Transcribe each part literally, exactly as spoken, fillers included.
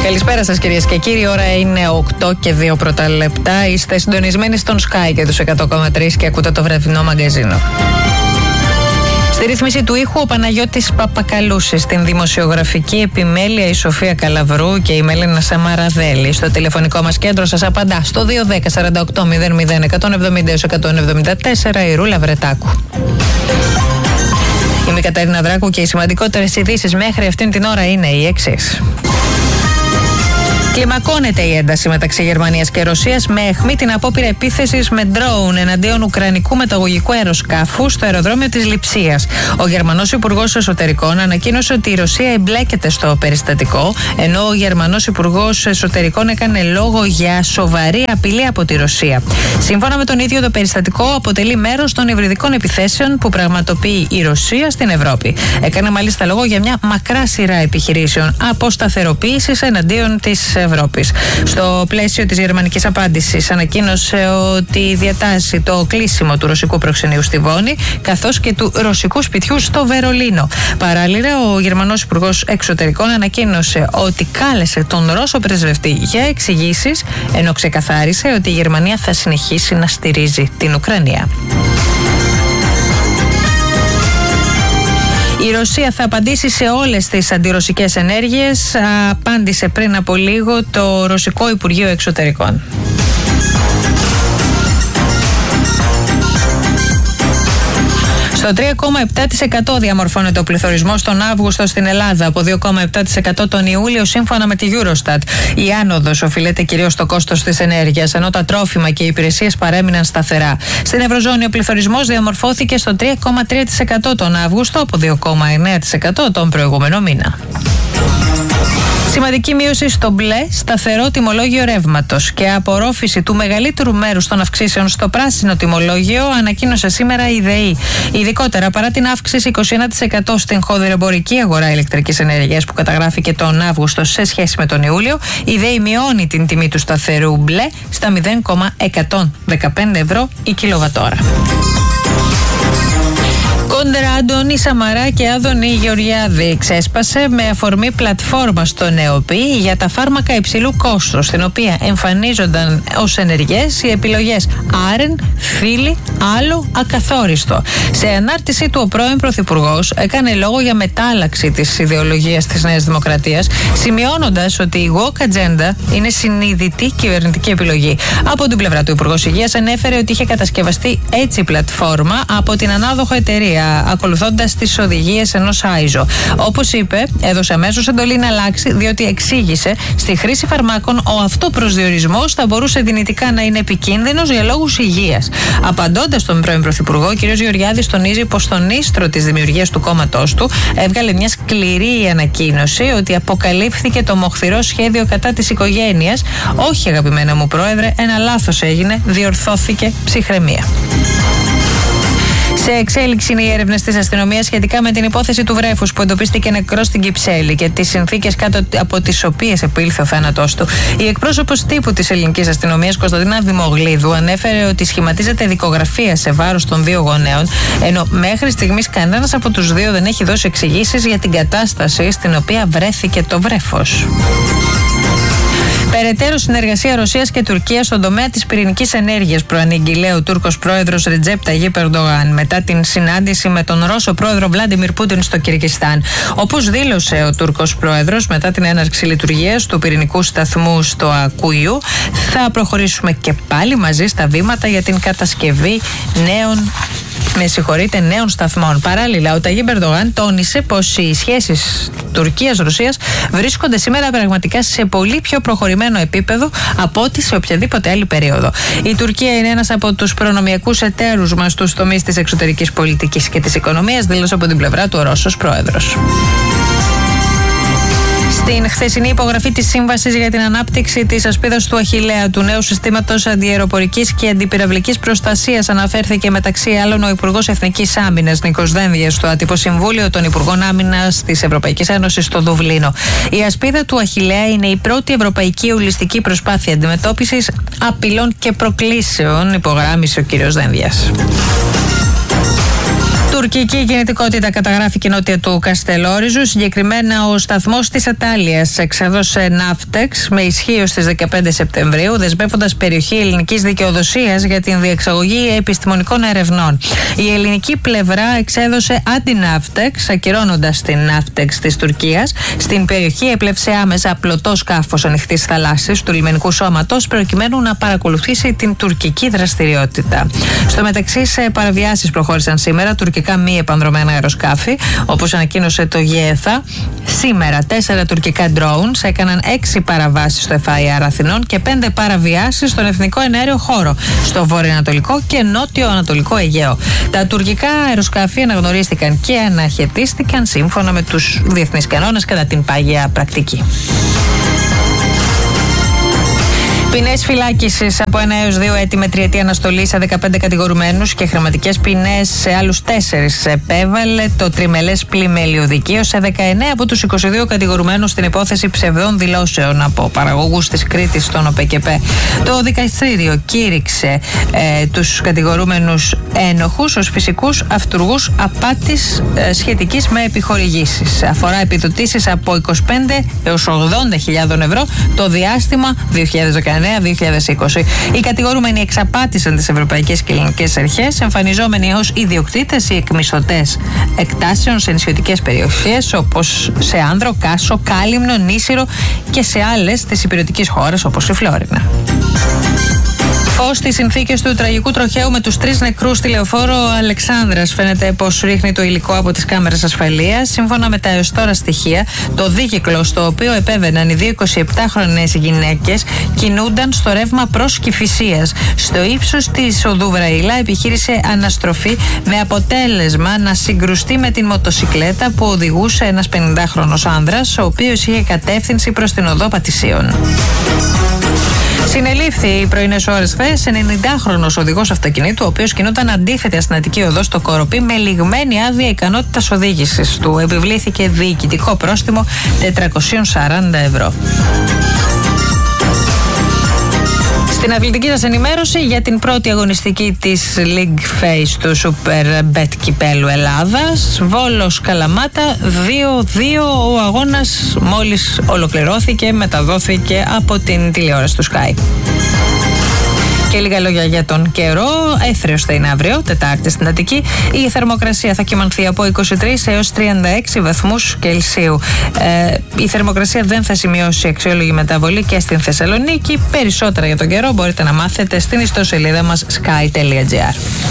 Καλησπέρα σας κυρίες και κύριοι, η ώρα είναι οκτώ και δύο πρώτα λεπτά. Είστε συντονισμένοι στον Sky και τους εκατό κόμμα τρία και ακούτε το βραδινό μαγκαζίνο. Στη ρύθμιση του ήχου ο Παναγιώτης Παπακαλούσης, στην δημοσιογραφική επιμέλεια η Σοφία Καλαβρού και η Μέλαινα Σαμαραδέλη. Στο τηλεφωνικό μας κέντρο σας απαντά στο δύο ένα μηδέν σαράντα οκτώ μηδέν μηδέν εκατόν εβδομήντα εκατόν εβδομήντα τέσσερα η Ρούλα Βρετάκου. Είμαι η Καταρίνα Δράκου και οι σημαντικότερες ειδήσεις μέχρι αυτήν την ώρα είναι οι εξής. Κλιμακώνεται η ένταση μεταξύ Γερμανίας και Ρωσίας με αιχμή την απόπειρα επίθεσης με ντρόουν εναντίον ουκρανικού μεταγωγικού αεροσκάφου στο αεροδρόμιο της Λειψίας. Ο Γερμανός Υπουργός Εσωτερικών ανακοίνωσε ότι η Ρωσία εμπλέκεται στο περιστατικό, ενώ ο Γερμανός Υπουργός Εσωτερικών έκανε λόγο για σοβαρή απειλή από τη Ρωσία. Σύμφωνα με τον ίδιο, το περιστατικό αποτελεί μέρος των υβριδικών επιθέσεων που πραγματοποιεί η Ρωσία στην Ευρώπη. Έκανε μάλιστα λόγο για μια μακρά σειρά επιχειρήσεων αποσταθεροποίησης εναντίον της Ευρώπης. Στο πλαίσιο της γερμανικής απάντησης ανακοίνωσε ότι διατάσσει το κλείσιμο του ρωσικού προξενείου στη Βόνη καθώς και του ρωσικού σπιτιού στο Βερολίνο. Παράλληλα, ο Γερμανός Υπουργός Εξωτερικών ανακοίνωσε ότι κάλεσε τον Ρώσο πρεσβευτή για εξηγήσεις, ενώ ξεκαθάρισε ότι η Γερμανία θα συνεχίσει να στηρίζει την Ουκρανία. Η Ρωσία θα απαντήσει σε όλες τις αντιρωσικές ενέργειες, απάντησε πριν από λίγο το Ρωσικό Υπουργείο Εξωτερικών. Στο τρία κόμμα επτά τοις εκατό διαμορφώνεται ο πληθωρισμός τον Αύγουστο στην Ελλάδα, από δύο κόμμα επτά τοις εκατό τον Ιούλιο σύμφωνα με τη Eurostat. Η άνοδος οφείλεται κυρίως στο κόστος της ενέργειας, ενώ τα τρόφιμα και οι υπηρεσίες παρέμειναν σταθερά. Στην Ευρωζώνη ο πληθωρισμός διαμορφώθηκε στο τρία κόμμα τρία τοις εκατό τον Αύγουστο, από δύο κόμμα εννέα τοις εκατό τον προηγούμενο μήνα. Σημαντική μείωση στο μπλε, σταθερό τιμολόγιο ρεύματος και απορρόφηση του μεγαλύτερου μέρους των αυξήσεων στο πράσινο τιμολόγιο ανακοίνωσε σήμερα η ΔΕΗ. Ειδικότερα, παρά την αύξηση είκοσι ένα τοις εκατό στην χονδρεμπορική αγορά ηλεκτρικής ενέργειας που καταγράφηκε τον Αύγουστο σε σχέση με τον Ιούλιο, η ΔΕΗ μειώνει την τιμή του σταθερού μπλε στα μηδέν κόμμα εκατόν δεκαπέντε ευρώ η κιλοβατόρα. Κόντρα Αντώνη Σαμαρά και Άδωνη Γεωργιάδη ξέσπασε με αφορμή πλατφόρμα στο ΝΕΟΠΗ για τα φάρμακα υψηλού κόστους, στην οποία εμφανίζονταν ως ενεργές οι επιλογές άρεν, φύλλη, άλλο, ακαθόριστο. Σε ανάρτησή του ο πρώην Πρωθυπουργός έκανε λόγο για μετάλλαξη της ιδεολογίας της Νέας Δημοκρατίας, σημειώνοντας ότι η woke agenda είναι συνειδητή κυβερνητική επιλογή. Από την πλευρά του, Υπουργός Υγείας ανέφερε ότι είχε κατασκευαστεί έτσι η πλατφόρμα από την ανάδοχο εταιρεία, ακολουθώντας τις οδηγίες ενός άιζο. Όπως είπε, έδωσε αμέσως εντολή να αλλάξει, διότι εξήγησε στη χρήση φαρμάκων ο αυτοπροσδιορισμός θα μπορούσε δυνητικά να είναι επικίνδυνος για λόγους υγείας. Απαντώντας τον πρώην Πρωθυπουργό, ο κ. Γεωργιάδης τονίζει πως στον ίστρο της δημιουργίας του κόμματός του έβγαλε μια σκληρή ανακοίνωση ότι αποκαλύφθηκε το μοχθηρό σχέδιο κατά της οικογένειας. Όχι, αγαπημένα μου πρόεδρε, ένα λάθος έγινε, διορθώθηκε, ψυχραιμία. Σε εξέλιξη είναι οι έρευνες της αστυνομίας σχετικά με την υπόθεση του βρέφους που εντοπίστηκε νεκρός στην Κυψέλη και τις συνθήκες κάτω από τις οποίες επήλθε ο θάνατός του. Η εκπρόσωπος τύπου της ελληνικής αστυνομίας, Κωνσταντίνα Δημογλίδου, ανέφερε ότι σχηματίζεται δικογραφία σε βάρος των δύο γονέων, ενώ μέχρι στιγμής κανένας από τους δύο δεν έχει δώσει εξηγήσεις για την κατάσταση στην οποία βρέθηκε το βρέφος. Περαιτέρω συνεργασία Ρωσίας και Τουρκίας στον τομέα της πυρηνικής ενέργειας προανήγγειλε ο Τούρκος πρόεδρος Ρετζέπ Ταγίπ Ερντογάν μετά την συνάντηση με τον Ρώσο πρόεδρο Βλάντιμιρ Πούτιν στο Κυργιστάν. Όπως δήλωσε ο Τούρκος πρόεδρος μετά την έναρξη λειτουργίας του πυρηνικού σταθμού στο Ακούιου, θα προχωρήσουμε και πάλι μαζί στα βήματα για την κατασκευή νέων με συγχωρείτε, νέων σταθμών. Παράλληλα, ο Ταγίπ Ερντογάν τόνισε πως οι σχέσεις Τουρκίας-Ρωσίας βρίσκονται σήμερα πραγματικά σε πολύ πιο προχωρημένο επίπεδο από ό,τι σε οποιαδήποτε άλλη περίοδο. Η Τουρκία είναι ένας από τους προνομιακούς εταίρους μας στους τομείς της εξωτερικής πολιτικής και της οικονομίας, δήλωσε από την πλευρά του ο Ρώσος πρόεδρος. Στην χθεσινή υπογραφή της Σύμβασης για την Ανάπτυξη της Ασπίδας του Αχιλλέα, του νέου συστήματος αντιαεροπορικής και αντιπυραυλικής προστασίας, αναφέρθηκε μεταξύ άλλων ο Υπουργός Εθνικής Άμυνας Νίκος Δένδιας στο άτυπο Συμβούλιο των Υπουργών Άμυνας της Ευρωπαϊκής Ένωσης στο Δουβλίνο. Η Ασπίδα του Αχιλλέα είναι η πρώτη ευρωπαϊκή ολιστική προσπάθεια αντιμετώπισης απειλών και προκλήσεων, υπογράμμισε ο κ. Δένδιας. Τουρκική κινητικότητα καταγράφηκε νότια του Καστελόριζου. Συγκεκριμένα, ο σταθμός της Ατάλειας εξέδωσε ναύτεξ με ισχύ στις δεκαπέντε Σεπτεμβρίου, δεσμεύοντας περιοχή ελληνικής δικαιοδοσίας για την διεξαγωγή επιστημονικών ερευνών. Η ελληνική πλευρά εξέδωσε αντιναύτεξ, ακυρώνοντας την ναύτεξ της Τουρκίας. Στην περιοχή έπλευσε άμεσα πλωτό σκάφος ανοιχτής θαλάσσης του λιμενικού σώματος, προκειμένου να παρακολουθήσει την τουρκική δραστηριότητα. Στο μεταξύ, σε παραβιάσεις προχώρησαν σήμερα τουρκικά μη επανδρωμένα αεροσκάφη, όπως ανακοίνωσε το ΓΕΘΑ. Σήμερα, τέσσερα τουρκικά drones έκαναν έξι παραβάσεις στο εφ άι αρ Αθηνών και πέντε παραβιάσεις στον εθνικό εναέριο χώρο, στο βορειοανατολικό και νότιο-ανατολικό Αιγαίο. Τα τουρκικά αεροσκάφη αναγνωρίστηκαν και αναχαιτίστηκαν σύμφωνα με τους διεθνείς κανόνες κατά την πάγια πρακτική. Ποινές φυλάκισης από ένα έως δύο έτη με τριετή αναστολή σε δεκαπέντε κατηγορουμένους και χρηματικές ποινές σε άλλους τέσσερις επέβαλε το τριμελές πλημέλιο δικείο σε δεκαεννέα από τους είκοσι δύο κατηγορουμένους στην υπόθεση ψευδών δηλώσεων από παραγωγούς της Κρήτης στον ΟΠΕΚΕΠΕ. Το δικαστήριο κήρυξε ε, τους κατηγορούμενους ένοχους ως φυσικούς αυτουργούς απάτης ε, σχετικής με επιχορηγήσεις. Αφορά επιδοτήσεις από είκοσι πέντε έως ογδόντα χιλιάδες ευρώ το διάστημα δύο χιλιάδες δεκαεννέα με δύο χιλιάδες είκοσι. Οι κατηγορούμενοι εξαπάτησαν τις ευρωπαϊκές και ελληνικές αρχές, εμφανιζόμενοι ως ιδιοκτήτες ή εκμισθωτές εκτάσεων σε νησιωτικές περιοχές όπως σε Άνδρο, Κάσο, Κάλυμνο, Νήσυρο και σε άλλες της υπηρετικής χώρας όπως η Φλόρινα. Φως στις συνθήκες του τραγικού τροχαίου με τους τρεις νεκρούς στη λεωφόρο Αλεξάνδρας. Φαίνεται πως ρίχνει το υλικό από τις κάμερες ασφαλείας. Σύμφωνα με τα έως τώρα στοιχεία, το δίκυκλο στο οποίο επέβαιναν οι δύο εικοσιεπτάχρονες γυναίκες κινούνταν στο ρεύμα προς Κηφισίας. Στο ύψος της οδού Βραήλα επιχείρησε αναστροφή με αποτέλεσμα να συγκρουστεί με την μοτοσικλέτα που οδηγούσε ένας πενηντάχρονος άνδρας, ο οποίος είχε κατεύθυνση προς την οδό Πατησίων. Συνελήφθη οι πρωινές ώρες χθες ενενηντάχρονος οδηγός αυτοκινήτου, ο οποίος κινούταν αντίθετη αστυνατική οδό στο Κοροπή με λιγμένη άδεια ικανότητας οδήγησης. Του επιβλήθηκε διοικητικό πρόστιμο τετρακόσια σαράντα ευρώ. Στην αθλητική σας ενημέρωση για την πρώτη αγωνιστική της League Phase του Super Bet Κυπέλλου Ελλάδας, Βόλος Καλαμάτα δύο δύο. Ο αγώνας μόλις ολοκληρώθηκε, μεταδόθηκε από την τηλεόραση του Sky. Και λίγα λόγια για τον καιρό. Έθριος θα είναι αύριο, Τετάρτη στην Αττική. Η θερμοκρασία θα κυμανθεί από είκοσι τρεις έως τριάντα έξι βαθμούς Κελσίου. Ε, η θερμοκρασία δεν θα σημειώσει αξιόλογη μεταβολή και στην Θεσσαλονίκη. Περισσότερα για τον καιρό μπορείτε να μάθετε στην ιστοσελίδα μας sky τελεία gr.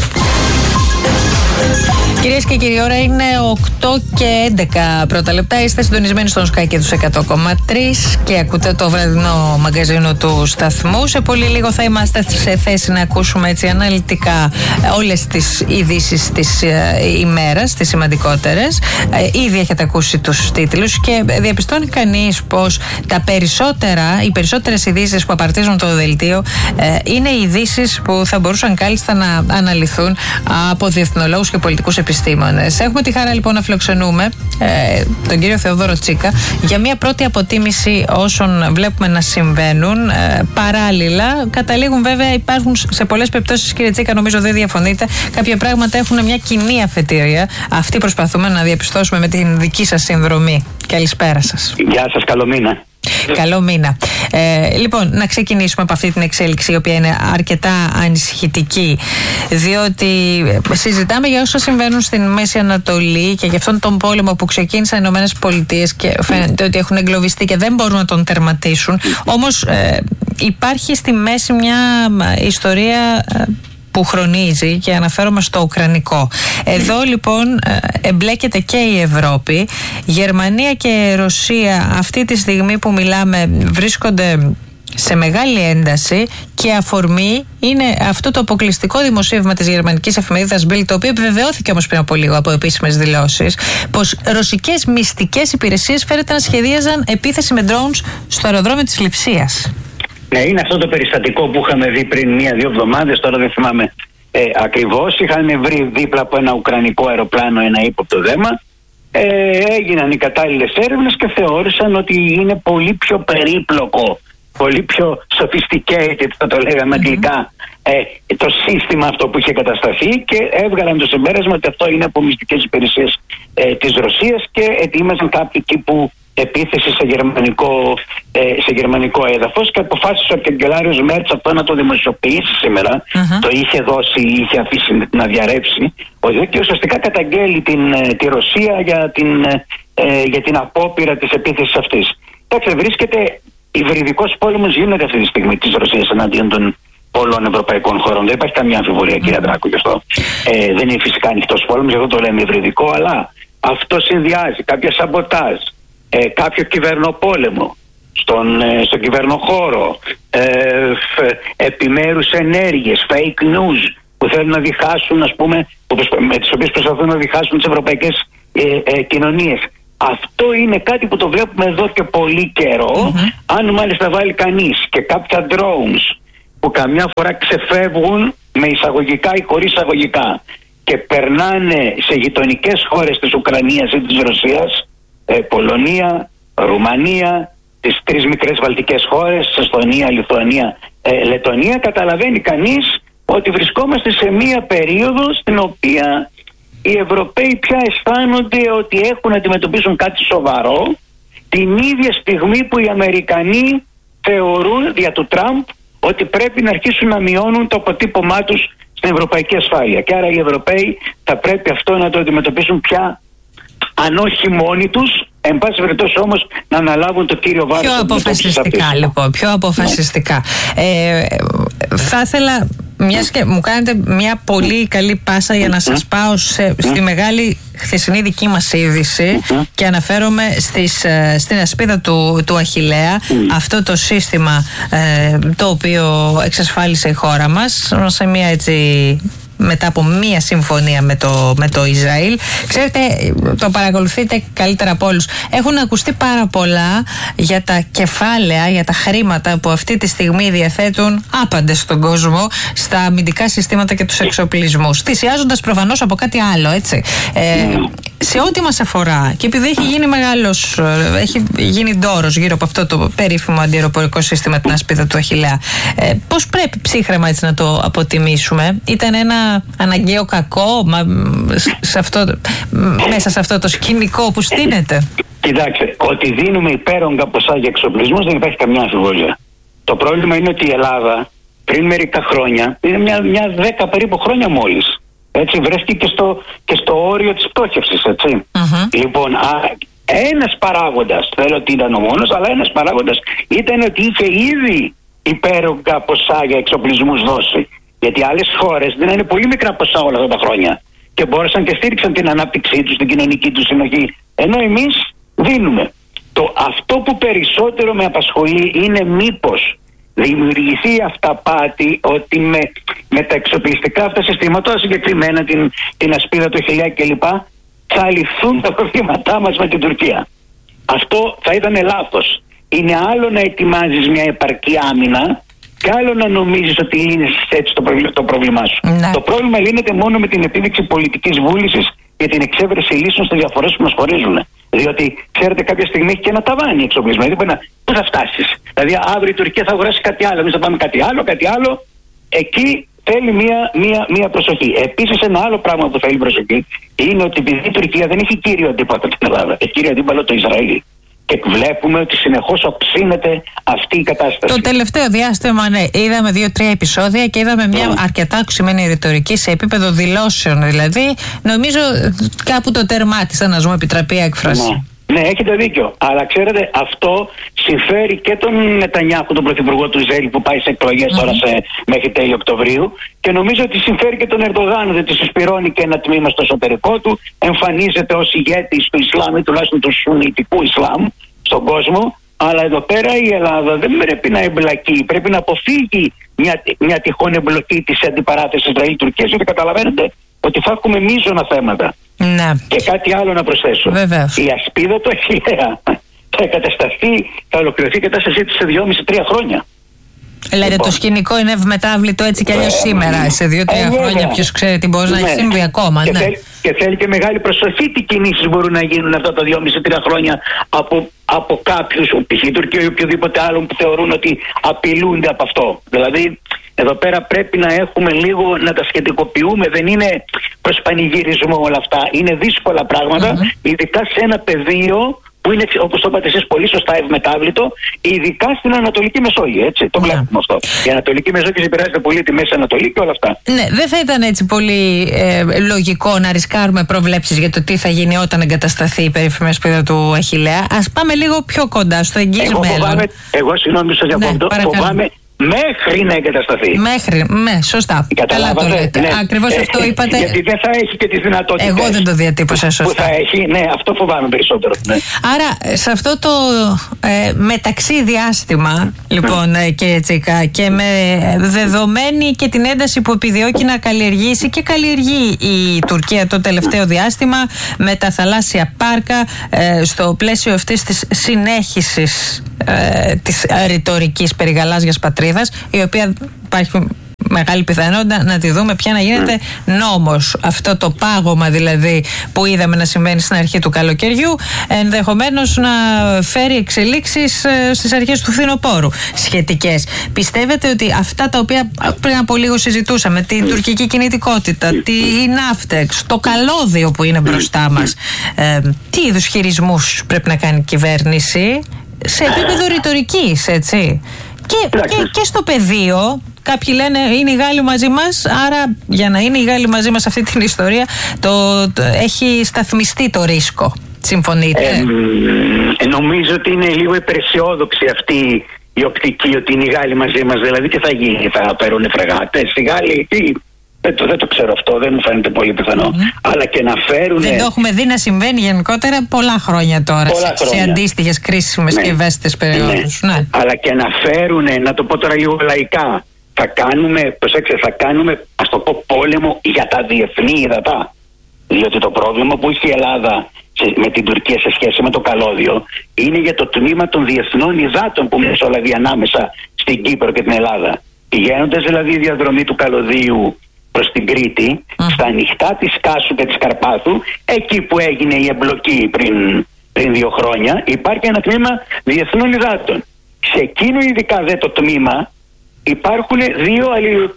Κυρίες και κύριοι, ώρα είναι οκτώ και έντεκα πρώτα λεπτά. Είστε συντονισμένοι στον Sky και τους εκατό κόμμα τρία και ακούτε το βραδινό μαγκαζίνο του σταθμού. Σε πολύ λίγο θα είμαστε σε θέση να ακούσουμε έτσι αναλυτικά όλες τις ειδήσεις της ε, ημέρας, τις σημαντικότερες. Ε, ήδη έχετε ακούσει τους τίτλους και διαπιστώνει κανείς πως τα περισσότερα, οι περισσότερες ειδήσεις που απαρτίζουν το δελτίο ε, είναι ειδήσεις που θα μπορούσαν κάλλιστα να αναλυθούν από διεθνολόγους και πολιτικούς επιστήμονες. Έχουμε τη χαρά λοιπόν να φιλοξενούμε ε, τον κύριο Θεόδωρο Τσίκα για μια πρώτη αποτίμηση όσων βλέπουμε να συμβαίνουν. Ε, παράλληλα, καταλήγουν βέβαια, υπάρχουν σε πολλές περιπτώσεις, κύριε Τσίκα, νομίζω δεν διαφωνείτε, κάποια πράγματα έχουν μια κοινή αφετηρία. Αυτή προσπαθούμε να διαπιστώσουμε με την δική σας συνδρομή. Καλησπέρα σας. Γεια σας, καλό μήνα. Καλό μήνα. Ε, λοιπόν, να ξεκινήσουμε από αυτή την εξέλιξη, η οποία είναι αρκετά ανησυχητική, διότι συζητάμε για όσα συμβαίνουν στην Μέση Ανατολή και για αυτόν τον πόλεμο που ξεκίνησαν οι Ηνωμένες Πολιτείες και φαίνεται ότι έχουν εγκλωβιστεί και δεν μπορούν να τον τερματίσουν. Όμως ε, υπάρχει στη μέση μια ιστορία ε, που χρονίζει και αναφέρομαι στο ουκρανικό. Εδώ λοιπόν εμπλέκεται και η Ευρώπη. Γερμανία και Ρωσία αυτή τη στιγμή που μιλάμε βρίσκονται σε μεγάλη ένταση και αφορμή είναι αυτό το αποκλειστικό δημοσίευμα της γερμανικής εφημερίδας Bild, το οποίο επιβεβαιώθηκε όμως πριν από λίγο από επίσημες δηλώσεις, πως ρωσικές μυστικές υπηρεσίες φέρεται να σχεδίαζαν επίθεση με drones στο αεροδρόμιο της Λειψίας. Ναι, είναι αυτό το περιστατικό που είχαμε δει πριν μία-δύο εβδομάδες, τώρα δεν θυμάμαι ε, ακριβώς. Είχαν βρει δίπλα από ένα ουκρανικό αεροπλάνο ένα ύποπτο δέμα. Ε, έγιναν οι κατάλληλες έρευνες και θεώρησαν ότι είναι πολύ πιο περίπλοκο, πολύ πιο sophisticated, θα το λέγαμε αγγλικά, ε, το σύστημα αυτό που είχε κατασταθεί και έβγαλαν το συμπέρασμα ότι αυτό είναι από μυστικές υπηρεσίες ε, της Ρωσίας και ετοίμαζαν κάποιο τύπου επίθεση σε γερμανικό, ε, σε γερμανικό έδαφος και αποφάσισε ο καγκελάριος Μέρτς αυτό να το δημοσιοποιήσει σήμερα. Uh-huh. Το είχε δώσει, είχε αφήσει να διαρρεύσει και ουσιαστικά καταγγέλει την, τη Ρωσία για την, ε, για την απόπειρα της επίθεσης αυτής. Εντάξει, βρίσκεται υβριδικός πόλεμος, γίνεται αυτή τη στιγμή της Ρωσίας εναντίον των πολλών ευρωπαϊκών χωρών. Δεν υπάρχει καμία αμφιβολία, κύριε Δράκου, γι' αυτό. Ε, δεν είναι φυσικά ανοιχτός πόλεμος, γι' αυτό το λέμε υβριδικό, αλλά αυτό συνδυάζει κάποια σαμποτάζ, ε, κάποιο κυβερνοπόλεμο στον, ε, στον κυβερνοχώρο, ε, φ, επιμέρους ενέργειες, fake news που θέλουν να διχάσουν, ας πούμε, με τις οποίες προσπαθούν να διχάσουν τις ευρωπαϊκές ε, ε, κοινωνίες. Αυτό είναι κάτι που το βλέπουμε εδώ και πολύ καιρό. Mm-hmm. Αν μάλιστα βάλει κανείς και κάποια drones που καμιά φορά ξεφεύγουν με εισαγωγικά ή χωρίς εισαγωγικά και περνάνε σε γειτονικές χώρες της Ουκρανίας ή της Ρωσίας, ε, Πολωνία, Ρουμανία, τις τρεις μικρές βαλτικές χώρες, Εσθονία, Λιθουανία, ε, Λετονία, καταλαβαίνει κανείς ότι βρισκόμαστε σε μία περίοδο στην οποία οι Ευρωπαίοι πια αισθάνονται ότι έχουν να αντιμετωπίσουν κάτι σοβαρό την ίδια στιγμή που οι Αμερικανοί θεωρούν δια του Τραμπ ότι πρέπει να αρχίσουν να μειώνουν το αποτύπωμά τους στην ευρωπαϊκή ασφάλεια. Και άρα οι Ευρωπαίοι θα πρέπει αυτό να το αντιμετωπίσουν πια, αν όχι μόνοι τους, εν πάση περιπτώσει όμως να αναλάβουν το κύριο βάρος. Πιο αποφασιστικά λοιπόν, πιο αποφασιστικά. Ναι. Ε, θα ήθελα, μιας και μου κάνετε μια πολύ καλή πάσα για να σας πάω σε, στη μεγάλη χθεσινή δική μας είδηση και αναφέρομαι στις, στην ασπίδα του, του Αχιλλέα, αυτό το σύστημα ε, το οποίο εξασφάλισε η χώρα μας σε μια έτσι, μετά από μία συμφωνία με το, με το Ισραήλ. Ξέρετε, το παρακολουθείτε καλύτερα από όλους. Έχουν ακουστεί πάρα πολλά για τα κεφάλαια, για τα χρήματα που αυτή τη στιγμή διαθέτουν άπαντες στον κόσμο στα αμυντικά συστήματα και τους εξοπλισμούς. Θυσιάζοντας προφανώς από κάτι άλλο, έτσι. Ε, σε ό,τι μας αφορά, και επειδή έχει γίνει μεγάλος, έχει γίνει ντόρος γύρω από αυτό το περίφημο αντιαεροπορικό σύστημα, την ασπίδα του Αχιλλέα, ε, πώς πρέπει ψύχρεμα έτσι να το αποτιμήσουμε? Ήταν ένα αναγκαίο κακό μα, σε αυτό, μέσα σε αυτό το σκηνικό που στείνεται? Κοιτάξτε, ότι δίνουμε υπέρογκα ποσά για εξοπλισμούς δεν υπάρχει καμιά αμφιβολία. Το πρόβλημα είναι ότι η Ελλάδα πριν μερικά χρόνια, είναι μια, μια δέκα περίπου χρόνια μόλις, έτσι, βρέθηκε και στο, και στο όριο της πτώχευσης, έτσι. Mm-hmm. Λοιπόν, α, ένας παράγοντας, θέλω ότι ήταν ο μόνος, αλλά ένας παράγοντας ήταν ότι είχε ήδη υπέρογκα ποσά για εξοπλισμούς δώσει. Γιατί άλλες χώρες δίνανε πολύ μικρά ποσά όλα αυτά τα χρόνια και μπόρεσαν και στήριξαν την ανάπτυξή τους, την κοινωνική τους συνοχή. Ενώ εμείς δίνουμε. Το, αυτό που περισσότερο με απασχολεί είναι μήπως δημιουργηθεί αυταπάτη ότι με, με τα εξοπλιστικά αυτά συστήματα, συγκεκριμένα την, την ασπίδα του Αχιλλέα κλπ, θα λυθούν τα προβλήματά μας με την Τουρκία. Αυτό θα ήταν λάθος. Είναι άλλο να ετοιμάζεις μια επαρκή άμυνα και άλλο να νομίζεις ότι λύνεις έτσι το, προβλ... το πρόβλημά σου. Ναι. Το πρόβλημα λύνεται μόνο με την επίδειξη πολιτικής βούλησης για την εξέβρεση λύσεων στις διαφορές που μας χωρίζουν. Διότι, ξέρετε, κάποια στιγμή έχει και ένα ταβάνι εξοπλισμό. Δηλαδή, πού θα φτάσεις? Δηλαδή, αύριο η Τουρκία θα αγοράσει κάτι άλλο. Εμείς θα πάμε κάτι άλλο, κάτι άλλο. Εκεί θέλει μία, μία, μία προσοχή. Επίσης, ένα άλλο πράγμα που θέλει προσοχή είναι ότι επειδή η Τουρκία δεν έχει κύριο αντίπαλο την Ελλάδα, έχει κύριο αντίπαλο το Ισραήλ. Και βλέπουμε ότι συνεχώς οξύνεται αυτή η κατάσταση. Το τελευταίο διάστημα, ναι, είδαμε δύο-τρία επεισόδια και είδαμε μια mm. αρκετά οξυμένη ρητορική σε επίπεδο δηλώσεων. Δηλαδή, νομίζω κάπου το τερμάτισαν, να μου επιτραπεί η έκφραση. Mm. Ναι, έχετε δίκιο. Αλλά ξέρετε, αυτό συμφέρει και τον Νετανιάχου, τον πρωθυπουργό του Ισραήλ, που πάει σε εκλογές mm-hmm. τώρα σε, μέχρι τέλη Οκτωβρίου. Και νομίζω ότι συμφέρει και τον Ερντογάν, διότι συσπηρώνει και ένα τμήμα στο εσωτερικό του. Εμφανίζεται ως ηγέτης του Ισλάμ ή τουλάχιστον του Σουννιτικού Ισλάμ στον κόσμο. Αλλά εδώ πέρα η Ελλάδα δεν πρέπει να εμπλακεί. Πρέπει να αποφύγει μια, μια τυχόν εμπλοκή της αντιπαράθεσης Ισραήλ-Τουρκίας, γιατί καταλαβαίνετε ότι θα έχουμε μείζωνα θέματα. Ναι. Και κάτι άλλο να προσθέσω. Βεβαίως. Η ασπίδα του Αχιλλέα θα εγκατασταθεί, θα ολοκληρωθεί η κατάστασή της σε δυόμιση τρία χρόνια. Δηλαδή λοιπόν, το σκηνικό είναι ευμετάβλητο έτσι κι αλλιώς ε, σήμερα. Σε δύο-τρία ε, χρόνια ποιος ξέρει τι μπορεί ναι. να έχει συμβεί ακόμα. Και, ναι. θέλει, και θέλει και μεγάλη προσοχή τι κινήσεις μπορούν να γίνουν αυτά τα δυόμισι τρία χρόνια από, από κάποιους, π.χ. η Τουρκία ή οποιοδήποτε άλλον που θεωρούν ότι απειλούνται από αυτό. Δηλαδή εδώ πέρα πρέπει να έχουμε λίγο να τα σχετικοποιούμε. Δεν είναι προς πανηγυρισμό όλα αυτά. Είναι δύσκολα πράγματα, mm-hmm. ειδικά σε ένα πεδίο που είναι, όπως το είπατε εσείς πολύ σωστά, ευμετάβλητο, ειδικά στην Ανατολική Μεσόγειο. Έτσι, το βλέπουμε yeah. αυτό. Η Ανατολική Μεσόγειο επηρεάζεται πολύ τη Μέση Ανατολή και όλα αυτά. Ναι, δεν θα ήταν έτσι πολύ ε, λογικό να ρισκάρουμε προβλέψεις για το τι θα γίνει όταν εγκατασταθεί η περίφημη ασπίδα του Αχιλλέα. Ας πάμε λίγο πιο κοντά στο εγγύς μέλλον. Εγώ, συγγνώμη, σας διακόπτω. Ναι, φοβάμαι μέχρι να εγκατασταθεί. Μέχρι, ναι, σωστά. Καλά το λέτε. Ναι. Ακριβώς ε, αυτό είπατε. Γιατί δεν θα έχει και τις δυνατότητες. Εγώ δεν το διατύπωσα σωστά. Που θα έχει, ναι, αυτό φοβάμαι περισσότερο. Ναι. Άρα, σε αυτό το ε, μεταξύ διάστημα, λοιπόν, mm. ε, κύριε Τσίκα, και με δεδομένη και την ένταση που επιδιώκει να καλλιεργήσει και καλλιεργεί η Τουρκία το τελευταίο διάστημα με τα θαλάσσια πάρκα, ε, στο πλαίσιο αυτής της συνέχισης ε, της ρητορικής περί γαλάζιας πατρίδας, η οποία υπάρχει μεγάλη πιθανότητα να τη δούμε πια να γίνεται νόμος. Αυτό το πάγωμα δηλαδή που είδαμε να συμβαίνει στην αρχή του καλοκαιριού, ενδεχομένως να φέρει εξελίξεις στις αρχές του φθινοπόρου σχετικές. Πιστεύετε ότι αυτά τα οποία πριν από λίγο συζητούσαμε, την τουρκική κινητικότητα, τη ναύτεξ, το καλώδιο που είναι μπροστά μας, ε, τι είδους χειρισμούς πρέπει να κάνει η κυβέρνηση σε επίπεδο ρητορικής, έτσι? Και, και, και στο πεδίο, κάποιοι λένε είναι οι Γάλλοι μαζί μας, άρα για να είναι οι Γάλλοι μαζί μας αυτή την ιστορία το, το, έχει σταθμιστεί το ρίσκο. Συμφωνείτε? Ε, νομίζω ότι είναι λίγο υπεραισιόδοξη αυτή η οπτική ότι είναι οι Γάλλοι μαζί μας. Δηλαδή τι θα γίνει, θα φέρουν φρεγάτες οι Γάλλοι, τι? Δεν το, δεν το ξέρω αυτό, δεν μου φαίνεται πολύ πιθανό. Mm-hmm. Αλλά και να φέρουν. Δεν το έχουμε δει να συμβαίνει γενικότερα πολλά χρόνια τώρα. Πολλά σε, χρόνια. σε αντίστοιχες κρίσιμες ναι. και ευαίσθητες περιόδους. Ναι. Ναι. Αλλά και να φέρουν, να το πω τώρα λίγο λαϊκά, θα κάνουμε, προσέξτε, θα κάνουμε, ας το πω, πόλεμο για τα διεθνή ύδατα. Διότι το πρόβλημα που έχει η Ελλάδα σε, με την Τουρκία σε σχέση με το καλώδιο είναι για το τμήμα των διεθνών υδάτων που μεσολαβεί ανάμεσα στην Κύπρο και την Ελλάδα. Πηγαίνοντας δηλαδή η διαδρομή του καλωδίου προς την Κρήτη, mm. στα ανοιχτά της Κάσου και της Καρπάθου, εκεί που έγινε η εμπλοκή πριν, πριν δύο χρόνια, υπάρχει ένα τμήμα διεθνών υδάτων. Σε εκείνο ειδικά δε το τμήμα υπάρχουν δύο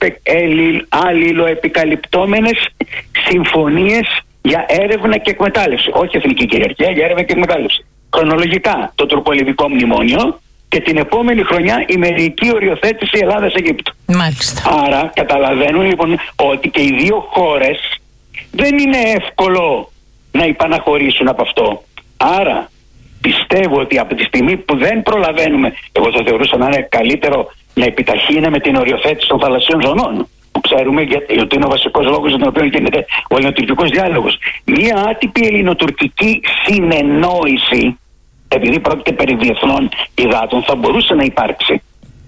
αλληλοεπικαλυπτόμενες συμφωνίες για έρευνα και εκμετάλλευση. Όχι εθνική κυριαρχία, για έρευνα και εκμετάλλευση. Χρονολογικά το τουρκολιβικό μνημόνιο και την επόμενη χρονιά η μερική οριοθέτηση Ελλάδας-Αιγύπτου. Μάλιστα. Άρα καταλαβαίνουν λοιπόν ότι και οι δύο χώρες δεν είναι εύκολο να υπαναχωρήσουν από αυτό. Άρα πιστεύω ότι από τη στιγμή που δεν προλαβαίνουμε, εγώ θα θεωρούσα να είναι καλύτερο να επιταχύνουμε την οριοθέτηση των θαλασσίων ζωνών, που ξέρουμε γιατί είναι ο βασικός λόγος για τον οποίο γίνεται ο ελληνοτουρκικός διάλογος. Μία άτυπη ελληνοτουρκική συνεννόηση, επειδή πρόκειται περί διεθνών υδάτων, θα μπορούσε να υπάρξει.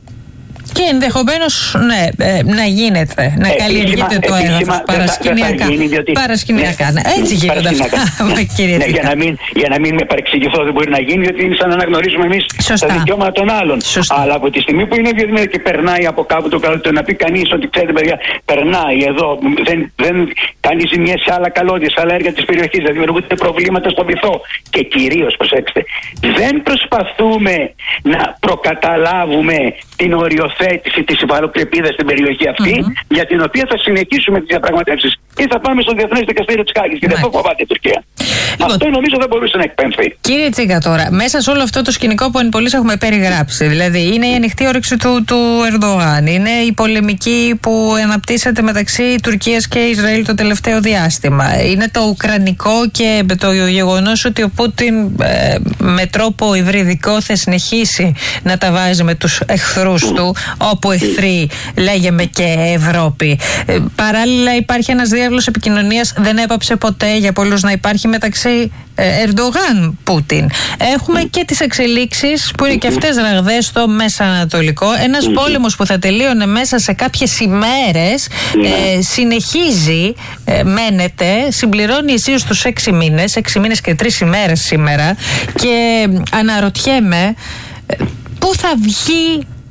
Και ενδεχομένως ναι, ε, να γίνεται, να επίσημα, καλλιεργείται το έδαφος παρασκηνιακά. Παρασκηνιακά, ναι. Έτσι γίνονται αυτά, κύριε ναι, για, να μην, για να μην με παρεξηγηθώ, δεν μπορεί να γίνει, γιατί είναι σαν να αναγνωρίζουμε εμείς τα δικαιώματα των άλλων. Σωστά. Αλλά από τη στιγμή που είναι διεθνές και περνάει από κάπου το καλώδιο, να πει κανείς ότι ξέρετε παιδιά, περνάει εδώ, δεν, δεν κάνει ζημιές σε άλλα καλώδια, σε άλλα έργα της περιοχής, δεν δημιουργούνται προβλήματα στον βυθό. Και κυρίως, προσέξτε, δεν προσπαθούμε να προκαταλάβουμε την οριοθέτηση της υφαλοκρηπίδας στην περιοχή αυτή, mm-hmm. για την οποία θα συνεχίσουμε τις διαπραγματεύσεις ή θα πάμε στο Διεθνές Δικαστήριο της Χάγης. Και δεν το φοβάται η Τουρκία. Λοιπόν, αυτό νομίζω δεν μπορούσε να εκπέμφθει. Κύριε Τσίκα, τώρα, μέσα σε όλο αυτό το σκηνικό που εν πολλοίς έχουμε περιγράψει, δηλαδή είναι η ανοιχτή όρεξη του, του Ερντογάν, είναι η πολεμική που αναπτύσσεται μεταξύ Τουρκίας και Ισραήλ το τελευταίο διάστημα, είναι το ουκρανικό και το γεγονός ότι ο Πούτιν ε, με τρόπο υβριδικό θα συνεχίσει να τα βάζει με τους εχθρούς mm. του, όπου εχθροί λέγεμε και Ευρώπη. Ε, παράλληλα υπάρχει ένας διάβλος επικοινωνίας, δεν έπαψε ποτέ για πολλούς να υπάρχει μεταξύ Ερντογάν Πούτιν. Έχουμε και τις εξελίξεις που είναι και αυτές ραγδαίες στο Μέσα Ανατολικό. Ένας πόλεμος που θα τελείωνε μέσα σε κάποιες ημέρες ε, συνεχίζει, ε, μένεται, συμπληρώνει εσείς τους έξι μήνες, έξι μήνες και τρεις ημέρες σήμερα, και αναρωτιέμαι ε, πού θα βγει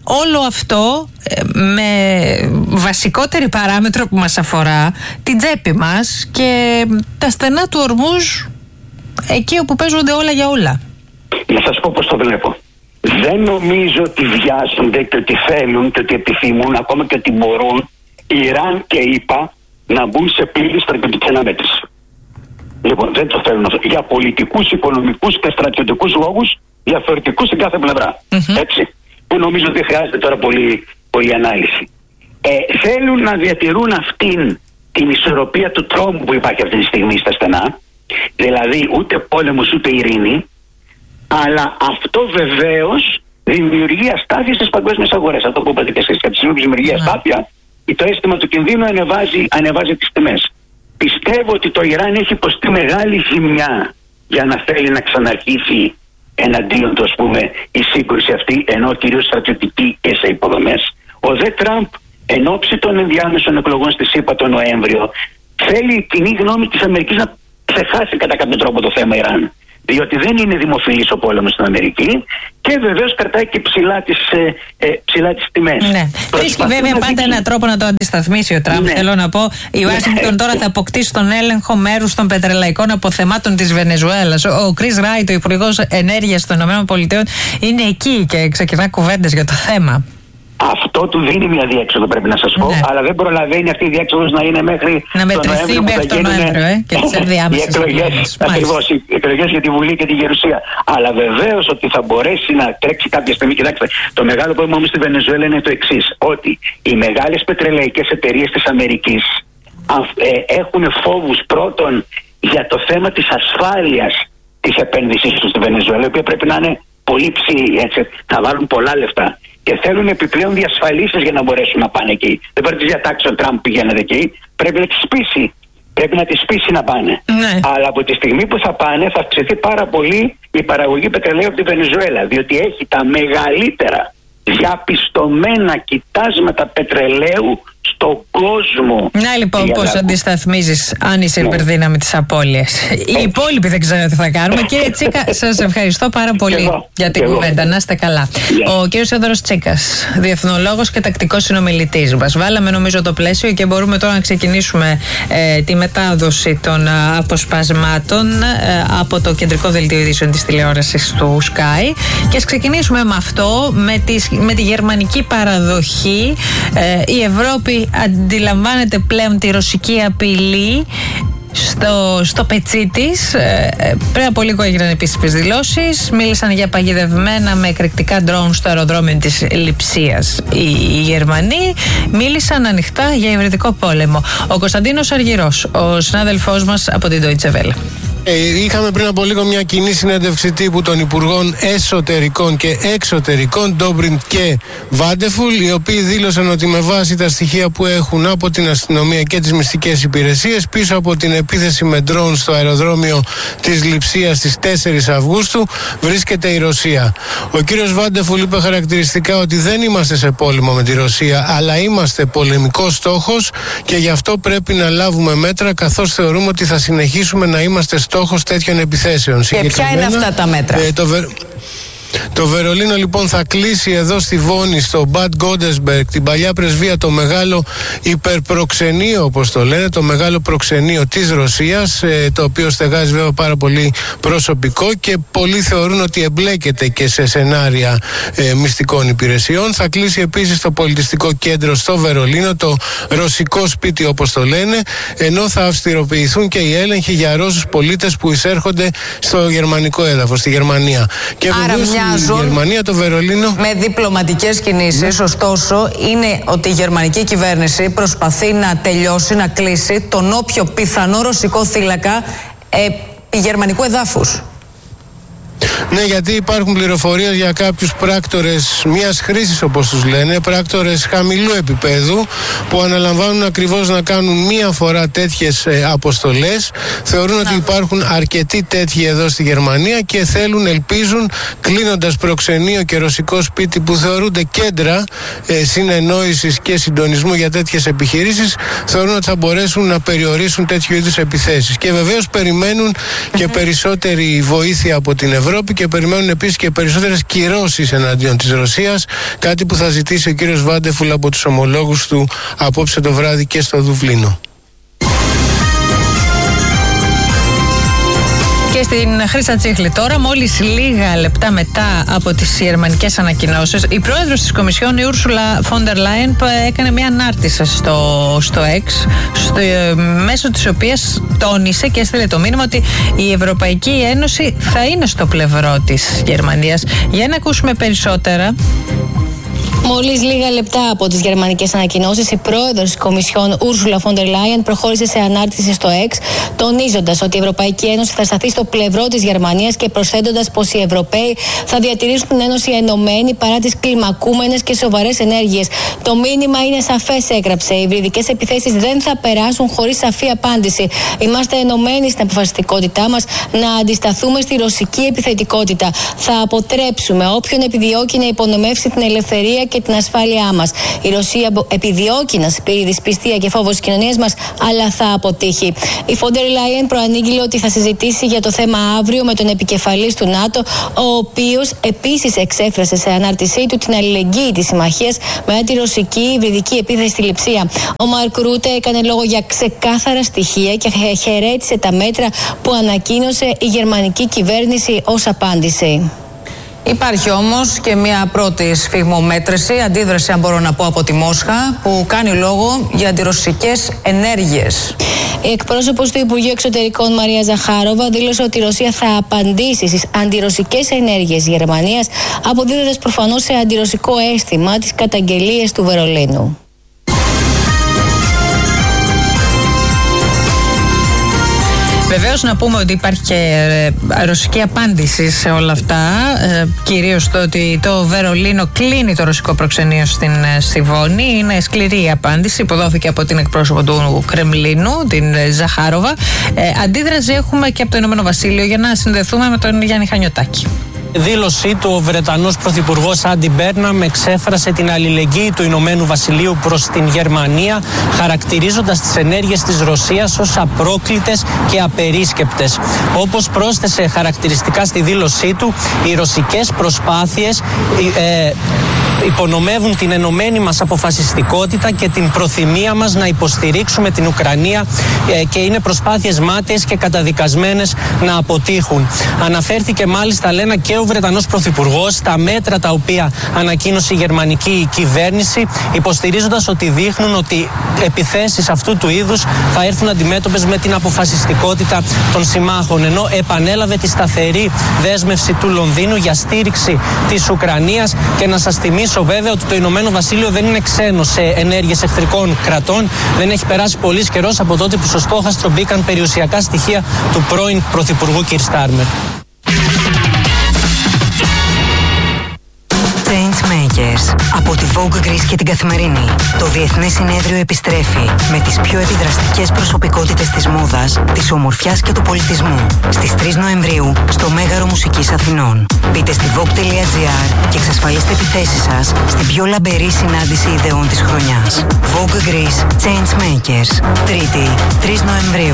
όλο αυτό με βασικότερη παράμετρο που μας αφορά την τσέπη μας και τα στενά του ορμούς εκεί όπου παίζονται όλα για όλα. Να σας πω πώς το βλέπω. Δεν νομίζω ότι βιάζονται και ότι θέλουν και ότι επιθυμούν, ακόμα και ότι μπορούν Ιράν και ΙΠΑ να μπουν σε πλήρη στρατιωτική αναμέτρηση. Λοιπόν, δεν το θέλουν αυτό. Για πολιτικούς, οικονομικούς και στρατιωτικούς λόγους διαφορετικούς στην κάθε πλευρά. Mm-hmm. Έτσι. Που νομίζω ότι χρειάζεται τώρα πολύ, πολύ ανάλυση. Ε, θέλουν να διατηρούν αυτήν την ισορροπία του τρόμου που υπάρχει αυτή τη στιγμή στα στενά. Δηλαδή ούτε πόλεμος ούτε ειρήνη. Αλλά αυτό βεβαίως δημιουργεί αστάθεια στις παγκόσμιες αγορές. Αυτό που είπατε και εσείς. Από τη στιγμή που δημιουργεί αστάθεια, το αίσθημα του κινδύνου ανεβάζει, ανεβάζει τις τιμές. Πιστεύω ότι το Ιράν έχει υποστεί μεγάλη ζημιά για να θέλει να ξαναρχίσει εναντίον του, ας πούμε, η σύγκρουση αυτή, ενώ κυρίως στρατιωτική και σε υποδομές. Ο δε Τραμπ, εν ώψη των ενδιάμεσων εκλογών στη ΣΥΠΑ τον Νοέμβριο, θέλει η κοινή γνώμη της Αμερικής να ξεχάσει κατά κάποιο τρόπο το θέμα Ιράν. Διότι δεν είναι δημοφιλής ο πόλεμος στην Αμερική και βεβαίως κρατάει και ψηλά τις, ε, ε, ψηλά τις τιμές. Ναι. Βρίσκει βέβαια πάντα δείξει... έναν τρόπο να το αντισταθμίσει ο Τραμπ. Ναι. Θέλω να πω, η Ουάσιγκτον ναι. τώρα θα αποκτήσει τον έλεγχο μέρους των πετρελαϊκών αποθεμάτων της Βενεζουέλας. Ο Κρίς Ράιτ, ο Υπουργός Ενέργειας των ΗΠΑ, είναι εκεί και ξεκινά κουβέντες για το θέμα. Αυτό του δίνει μια διέξοδο, πρέπει να σας πω, ναι. αλλά δεν προλαβαίνει αυτή η διέξοδος να είναι μέχρι να μετρηθεί μέχρι τον Νοέμβριο ε, και τις ενδιάμεσες εκλογές. Ακριβώς, οι εκλογές για τη Βουλή και τη Γερουσία. Αλλά βεβαίως ότι θα μπορέσει να τρέξει κάποια στιγμή. Κοιτάξτε, το μεγάλο πρόβλημα όμως στη Βενεζουέλα είναι το εξής, ότι οι μεγάλες πετρελαϊκές εταιρείες της Αμερικής ε, έχουν φόβους πρώτον για το θέμα της ασφάλειας της επένδυσης τους στη Βενεζουέλα, η οποία πρέπει να είναι πολύ ψηλή, έτσι, θα βάλουν πολλά λεφτά. Και θέλουν επιπλέον διασφαλίσεις για να μπορέσουν να πάνε εκεί. Δεν πρέπει να τις διατάξει ο Τραμπ πηγαίνετε εκεί. Πρέπει να τις πείσει. Πρέπει να τις πείσει να πάνε. Ναι. Αλλά από τη στιγμή που θα πάνε θα αυξηθεί πάρα πολύ η παραγωγή πετρελαίου από τη Βενεζουέλα. Διότι έχει τα μεγαλύτερα διαπιστωμένα κοιτάσματα πετρελαίου στον κόσμο. Να λοιπόν πώς αντισταθμίζεις αν είσαι υπερδύναμη της απώλειας. Οι υπόλοιποι δεν ξέρω τι θα κάνουμε. Κύριε Τσίκα, σας ευχαριστώ πάρα πολύ εγώ, για την κουβέντα. Να είστε καλά. Yeah. Ο κύριος Θεόδωρος Τσίκας, διεθνολόγος και τακτικός συνομιλητής μας. Βάλαμε νομίζω το πλαίσιο και μπορούμε τώρα να ξεκινήσουμε ε, τη μετάδοση των ε, αποσπασμάτων ε, από το κεντρικό δελτίο ειδήσεων της τηλεόρασης του Sky και ας ξεκινήσουμε με αυτό, με, τις, με τη γερμανική παραδοχή. Ε, η Ευρώπη αντιλαμβάνεται πλέον τη ρωσική απειλή στο, στο πετσί της. Ε, πριν από λίγο έγιναν επίσημες δηλώσεις. Μίλησαν για παγιδευμένα με εκρηκτικά ντρόουν στο αεροδρόμιο της Λειψίας. Οι, οι Γερμανοί μίλησαν ανοιχτά για υβριδικό πόλεμο. Ο Κωνσταντίνος Αργυρός, ο συνάδελφός μας από την Deutsche Welle. Ε, είχαμε πριν από λίγο μια κοινή συνέντευξη τύπου των Υπουργών Εσωτερικών και Εξωτερικών, Ντόμπριντ και Βάντεφουλ, οι οποίοι δήλωσαν ότι με βάση τα στοιχεία που έχουν από την αστυνομία και τις μυστικές υπηρεσίες, πίσω από την επίθεση με ντρόουν στο αεροδρόμιο της Λειψίας στις τέσσερις Αυγούστου βρίσκεται η Ρωσία. Ο κύριος Βάντεφουλ είπε χαρακτηριστικά ότι δεν είμαστε σε πόλεμο με τη Ρωσία, αλλά είμαστε πολεμικός στόχος και γι' αυτό πρέπει να λάβουμε μέτρα, καθώς θεωρούμε ότι θα συνεχίσουμε να είμαστε στόχος τέτοιων επιθέσεων. Και ποια είναι αυτά τα μέτρα? Ε, το, Βε... το Βερολίνο λοιπόν θα κλείσει εδώ στη Βόνη, στο Μπαντ Γκόντεσμπεργκ, την παλιά πρεσβεία, το μεγάλο υπερπροξενείο, όπως το λένε, το μεγάλο προξενείο της Ρωσίας, ε, το οποίο στεγάζει βέβαια πάρα πολύ προσωπικό και πολλοί θεωρούν ότι εμπλέκεται και σε σενάρια ε, μυστικών υπηρεσιών. Θα κλείσει επίσης το πολιτιστικό κέντρο στο Βερολίνο, το ρωσικό σπίτι όπως το λένε, ενώ θα αυστηροποιηθούν και οι έλεγχοι για Ρώσους πολίτες που εισέρχονται στο γερμανικό έδαφος, στη Γερμανία. Και Άρα μοιάζουν Γερμανία, το Βερολίνο, με διπλωματικές κινήσεις. Ναι. Ωστόσο, είναι ότι η γερμανική κυβέρνηση προσπαθεί να τελειώσει, να κλείσει τον όποιο πιθανό ρωσικό θύλακα ε, γερμανικού εδάφους. Ναι, γιατί υπάρχουν πληροφορίες για κάποιους πράκτορες μιας χρήσης, όπως τους λένε, πράκτορες χαμηλού επίπεδου, που αναλαμβάνουν ακριβώς να κάνουν μία φορά τέτοιες ε, αποστολές. Θεωρούν Να. ότι υπάρχουν αρκετοί τέτοιοι εδώ στη Γερμανία και θέλουν, ελπίζουν, κλείνοντας προξενείο και ρωσικό σπίτι που θεωρούνται κέντρα ε, συνεννόησης και συντονισμού για τέτοιες επιχειρήσεις, θεωρούν ότι θα μπορέσουν να περιορίσουν τέτοιου είδους επιθέσεις. Και βεβαίως περιμένουν και περισσότερη βοήθεια από την Ευρώπη, Ευρώπη και περιμένουν επίσης και περισσότερες κυρώσεις εναντίον της Ρωσίας, κάτι που θα ζητήσει ο κύριος Βάντεφουλ από τους ομολόγους του απόψε το βράδυ και στο Δουβλίνο. Και στην Χρύσα Τσίχλη τώρα, μόλις λίγα λεπτά μετά από τις γερμανικές ανακοινώσεις, η πρόεδρος της Κομισιόν, η Ούρσουλα Φόντερ Λάιεν, έκανε μια ανάρτηση στο, στο X, στο, μέσω της οποίας τόνισε και έστειλε το μήνυμα ότι η Ευρωπαϊκή Ένωση θα είναι στο πλευρό της Γερμανίας. Για να ακούσουμε περισσότερα. Μόλις λίγα λεπτά από τις γερμανικές ανακοινώσεις, η πρόεδρος της Κομισιόν, Ούρσουλα Φόντερ Λάιεν, προχώρησε σε ανάρτηση στο X, τονίζοντας ότι η Ευρωπαϊκή Ένωση θα σταθεί στο πλευρό της Γερμανίας και προσθέτοντας πως οι Ευρωπαίοι θα διατηρήσουν την Ένωση ενωμένη παρά τις κλιμακούμενες και σοβαρές ενέργειες. Το μήνυμα είναι σαφές, έγραψε. Οι υβριδικές επιθέσεις δεν θα περάσουν χωρίς σαφή απάντηση. Είμαστε ενωμένοι στην αποφασιστικότητά μας να αντισταθούμε στη ρωσική επιθετικότητα. Θα αποτρέψουμε όποιον επιδιώκει να υπονομεύσει την ελευθερία και την ασφάλειά μας. Η Ρωσία επιδιώκει να σπείρει δυσπιστία και φόβο στις κοινωνίες μας, αλλά θα αποτύχει. Η Φόντερ Λάιεν προανήγγειλε ότι θα συζητήσει για το θέμα αύριο με τον επικεφαλής του ΝΑΤΟ, ο οποίος επίσης εξέφρασε σε ανάρτησή του την αλληλεγγύη της συμμαχίας με τη ρωσική υβριδική επίθεση στη Λειψία. Ο Μαρκ Ρούτε έκανε λόγο για ξεκάθαρα στοιχεία και χαιρέτησε τα μέτρα που ανακοίνωσε η γερμανική κυβέρνηση ως απάντηση. Υπάρχει όμως και μια πρώτη σφιγμομέτρηση, αντίδραση αν μπορώ να πω από τη Μόσχα, που κάνει λόγο για αντιρωσικές ενέργειες. Η εκπρόσωπος του Υπουργείου Εξωτερικών Μαρία Ζαχάροβα δήλωσε ότι η Ρωσία θα απαντήσει στις αντιρωσικές ενέργειες της Γερμανίας, αποδίδοντας προφανώς σε αντιρωσικό αίσθημα τις καταγγελίες του Βερολίνου. Βεβαίως να πούμε ότι υπάρχει και ε, ρωσική απάντηση σε όλα αυτά, ε, κυρίως το ότι το Βερολίνο κλείνει το ρωσικό προξενείο στην ε, Σιβώνη. Είναι σκληρή η απάντηση, υποδόθηκε από την εκπρόσωπο του Κρεμλίνου, την ε, Ζαχάροβα. Ε, αντίδραση έχουμε και από το Ηνωμένο Βασίλειο, για να συνδεθούμε με τον Γιάννη Χανιωτάκη. Δήλωσή του, ο Βρετανός Πρωθυπουργός Άντι Μπέρναμ εξέφρασε την αλληλεγγύη του Ηνωμένου Βασιλείου προς την Γερμανία, χαρακτηρίζοντας τις ενέργειες της Ρωσίας ως απρόκλητες και απερίσκεπτες. Όπως πρόσθεσε χαρακτηριστικά στη δήλωσή του, οι ρωσικές προσπάθειες ε, υπονομεύουν την ενωμένη μας αποφασιστικότητα και την προθυμία μας να υποστηρίξουμε την Ουκρανία ε, και είναι προσπάθειες μάταιες και καταδικασμένες να αποτύχουν. Αναφέρθηκε μάλιστα, λένε, και ο Βρετανός Πρωθυπουργός στα μέτρα τα οποία ανακοίνωσε η γερμανική κυβέρνηση, υποστηρίζοντας ότι δείχνουν ότι επιθέσεις αυτού του είδους θα έρθουν αντιμέτωπες με την αποφασιστικότητα των συμμάχων, ενώ επανέλαβε τη σταθερή δέσμευση του Λονδίνου για στήριξη της Ουκρανίας. Και να σας θυμίσω βέβαια ότι το Ηνωμένο Βασίλειο δεν είναι ξένο σε ενέργειες εχθρικών κρατών. Δεν έχει περάσει πολύς καιρός από τότε που στο στόχαστρο μπήκαν περιουσιακά στοιχεία του πρώην Πρωθυπουργού Κιρ Στάρμερ. Changemakers από τη Vogue Greece και την Καθημερινή. Το Διεθνές Συνέδριο επιστρέφει με τις πιο επιδραστικές προσωπικότητες της μόδας, της ομορφιάς και του πολιτισμού. Στις τρεις Νοεμβρίου στο Μέγαρο Μουσικής Αθηνών. Μπείτε στη vogue τελεία gr και εξασφαλίστε τη θέση σας στην πιο λαμπερή συνάντηση ιδεών της χρονιάς. Vogue Greece Changemakers. Τρίτη, τρεις Νοεμβρίου.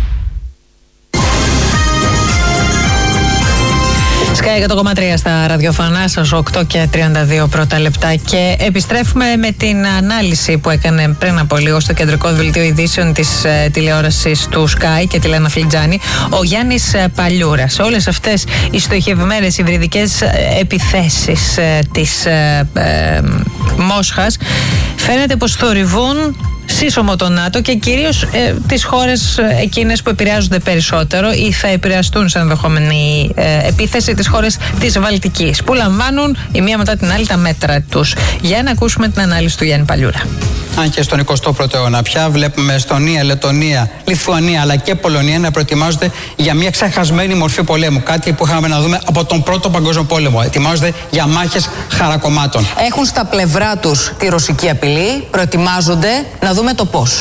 Sky εκατό κόμμα τρία στα ραδιοφωνά σας, οκτώ και τριάντα δύο πρώτα λεπτά, και επιστρέφουμε με την ανάλυση που έκανε πριν από λίγο στο κεντρικό δελτίο ειδήσεων της ε, τηλεόρασης του Sky και τη Λένα Φλιτζάνη, ο Γιάννης ε, Παλιούρας. Όλες αυτές οι στοχευμένες υβριδικές ε, επιθέσεις ε, της ε, ε, Μόσχας φαίνεται πως θορυβούν σύσσωμο το ΝΑΤΟ και κυρίως ε, τις χώρες εκείνες που επηρεάζονται περισσότερο ή θα επηρεαστούν σε ενδεχόμενη ε, επίθεση, τις χώρες της Βαλτικής, που λαμβάνουν η μία μετά την άλλη τα μέτρα τους. Για να ακούσουμε την ανάλυση του Γιάννη Παλιούρα. Αν και στον εικοστό πρώτο αιώνα πια βλέπουμε Εστονία, Λετονία, Λιθουανία αλλά και Πολωνία να προετοιμάζονται για μια ξεχασμένη μορφή πολέμου. Κάτι που είχαμε να δούμε από τον Πρώτο Παγκόσμιο Πόλεμο. Ετοιμάζονται για μάχες χαρακομμάτων. Έχουν στα πλευρά τους τη ρωσική απειλή, προετοιμάζονται, να δούμε το πώς.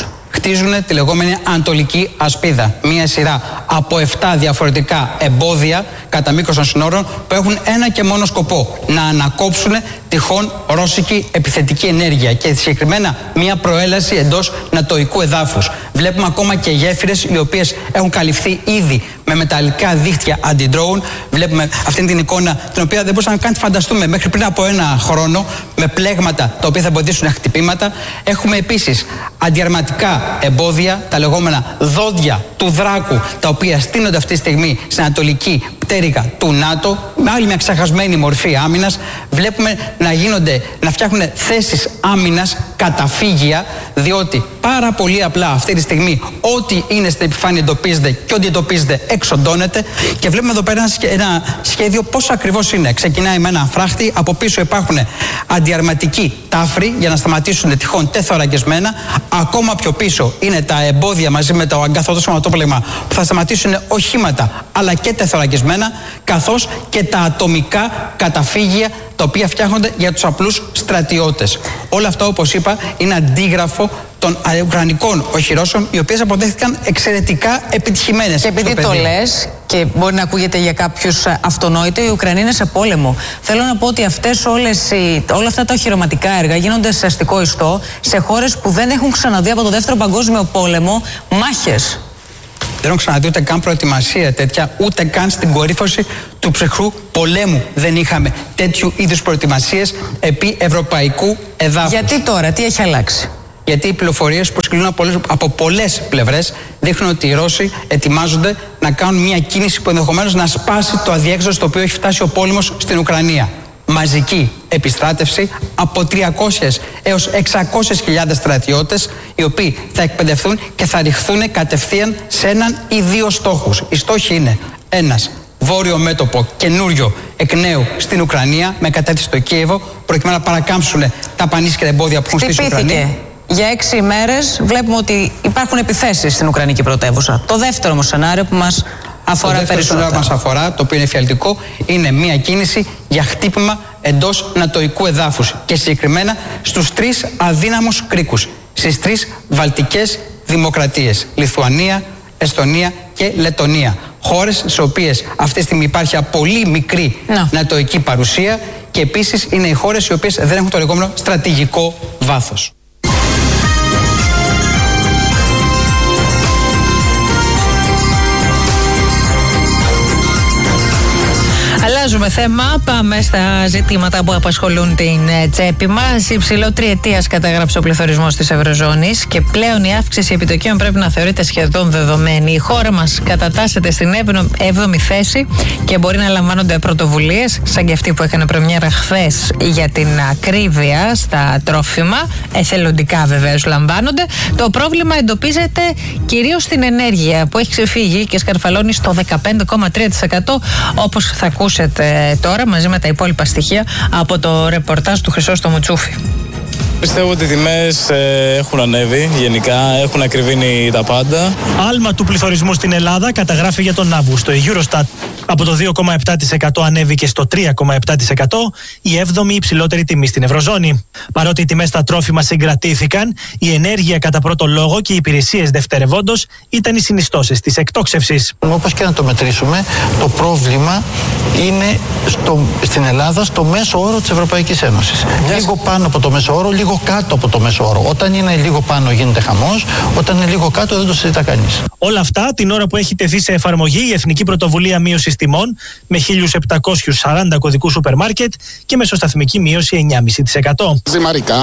χτίζουν τη λεγόμενη Ανατολική Ασπίδα. Μία σειρά από επτά διαφορετικά εμπόδια κατά μήκος των συνόρων που έχουν ένα και μόνο σκοπό: να ανακόψουν τυχόν ρώσικη επιθετική ενέργεια και συγκεκριμένα μια προέλαση εντός νατοϊκού εδάφους. Βλέπουμε ακόμα και γέφυρες οι οποίες έχουν καλυφθεί ήδη με μεταλλικά δίχτυα αντι-drone. Βλέπουμε αυτή την εικόνα, την οποία δεν μπορούσαμε καν να φανταστούμε μέχρι πριν από ένα χρόνο, με πλέγματα τα οποία θα εμποδίσουν χτυπήματα. Έχουμε επίσης αντιαρματικά εμπόδια, τα λεγόμενα δόντια του δράκου, τα οποία στείνονται αυτή τη στιγμή στην ανατολική πτέρυγα του ΝΑΤΟ, με άλλη μια ξεχασμένη μορφή άμυνας. Βλέπουμε να γίνονται, να φτιάχνουν θέσεις άμυνας, καταφύγια, διότι πάρα πολύ απλά αυτή τη στιγμή ό,τι είναι στην επιφάνεια εντοπίζεται και ό,τι εντοπίζεται εξοντώνεται. Και βλέπουμε εδώ πέρα ένα σχέδιο πώς ακριβώς είναι. Ξεκινάει με ένα φράχτη, από πίσω υπάρχουν αντιαρματικοί τάφροι για να σταματήσουν τυχόν τεθωρακισμένα. Ακόμα πιο πίσω είναι τα εμπόδια μαζί με το αγκαθόδο σωματόπλεγμα που θα σταματήσουν οχήματα αλλά και τεθωρακισμένα, καθώς και τα ατομικά καταφύγια τα οποία φτιάχνονται για τους απλούς στρατιώτες. Όλα αυτά, όπως είπα, είναι αντίγραφο των ουκρανικών οχυρώσεων, οι οποίες αποδέχθηκαν εξαιρετικά επιτυχημένες. Και επειδή το λες και μπορεί να ακούγεται για κάποιους αυτονόητο, η Ουκρανία είναι σε πόλεμο. Θέλω να πω ότι αυτές όλες οι, όλα αυτά τα οχυρωματικά έργα γίνονται σε αστικό ιστό σε χώρες που δεν έχουν ξαναδεί από το Δεύτερο Παγκόσμιο Πόλεμο μάχες. Δεν έχω ξαναδεί ούτε καν προετοιμασία τέτοια, ούτε καν στην κορύφωση του ψυχρού πολέμου δεν είχαμε τέτοιου είδους προετοιμασίες επί ευρωπαϊκού εδάφους. Γιατί τώρα, τι έχει αλλάξει? Γιατί οι πληροφορίες που σκληρούν από πολλές πλευρές δείχνουν ότι οι Ρώσοι ετοιμάζονται να κάνουν μια κίνηση που ενδεχομένως να σπάσει το αδιέξοδο στο οποίο έχει φτάσει ο πόλεμος στην Ουκρανία. Μαζική επιστράτευση από τριακόσιες έως εξακόσιες χιλιάδες στρατιώτες, οι οποίοι θα εκπαιδευτούν και θα ρηχθούν κατευθείαν σε έναν ή δύο στόχους. Οι στόχοι είναι ένας: βόρειο μέτωπο καινούριο εκ νέου στην Ουκρανία, με κατεύθυνση στο Κίεβο, προκειμένου να παρακάμψουν τα πανίσχυρα εμπόδια που έχουν στήσει στην Ουκρανία. Για έξι ημέρες βλέπουμε ότι υπάρχουν επιθέσεις στην Ουκρανική πρωτεύουσα. Το δεύτερο όμως σενάριο που μας αφορά περισσότερο. Το δεύτερο σενάριο που μας αφορά, το οποίο είναι εφιαλτικό, είναι μια κίνηση για χτύπημα εντός νατοϊκού εδάφους και συγκεκριμένα στους τρεις αδύναμους κρίκους, στις τρεις βαλτικές δημοκρατίες: Λιθουανία, Εστονία και Λετονία. Χώρες στις οποίες αυτή τη στιγμή υπάρχει πολύ μικρή no. νατοϊκή παρουσία και επίσης είναι οι χώρες οι οποίες δεν έχουν το λεγόμενο στρατηγικό βάθος. Αλλάζουμε θέμα, πάμε στα ζητήματα που απασχολούν την τσέπη μας. Υψηλό τριετίας καταγράψε ο πληθωρισμός της Ευρωζώνης και πλέον η αύξηση επιτοκίων πρέπει να θεωρείται σχεδόν δεδομένη. Η χώρα μας κατατάσσεται στην έβδομη θέση και μπορεί να λαμβάνονται πρωτοβουλίες, σαν και αυτή που έκανε πρεμιέρα χθες για την ακρίβεια στα τρόφιμα. Εθελοντικά βεβαίως λαμβάνονται. Το πρόβλημα εντοπίζεται κυρίως στην ενέργεια, που έχει ξεφύγει και σκαρφαλώνει στο δεκαπέντε κόμμα τρία τοις εκατό, όπως θα ακούσετε τώρα μαζί με τα υπόλοιπα στοιχεία από το ρεπορτάζ του Χρυσόστομου Τσούφη. Πιστεύω ότι οι τιμές ε, έχουν ανέβει γενικά, έχουν ακριβήνει τα πάντα. Άλμα του πληθωρισμού στην Ελλάδα καταγράφει για τον Αύγουστο. Η Eurostat από το δύο κόμμα επτά τοις εκατό ανέβηκε στο τρία κόμμα επτά τοις εκατό, η έβδομη υψηλότερη τιμή στην Ευρωζώνη. Παρότι οι τιμές στα τρόφιμα συγκρατήθηκαν, η ενέργεια κατά πρώτο λόγο και οι υπηρεσίες δευτερευόντως ήταν οι συνιστώσεις της εκτόξευσης. Όπως και να το μετρήσουμε, το πρόβλημα είναι στο, στην Ελλάδα στο μέσο όρο της Ευρωπαϊκής Ένωσης. Yes. Λίγο πάνω από το μέσο όρο, λίγο κάτω από το μέσο όρο. Όταν είναι λίγο πάνω γίνεται χαμός, όταν είναι λίγο κάτω δεν το συζητά κανείς. Όλα αυτά την ώρα που έχει τεθεί σε εφαρμογή η Εθνική Πρωτοβουλία Μείωσης Τιμών με χίλια επτακόσιους σαράντα κωδικούς σούπερ μάρκετ και μεσοσταθμική μείωση εννιά κόμμα πέντε τοις εκατό. Ζυμαρικά,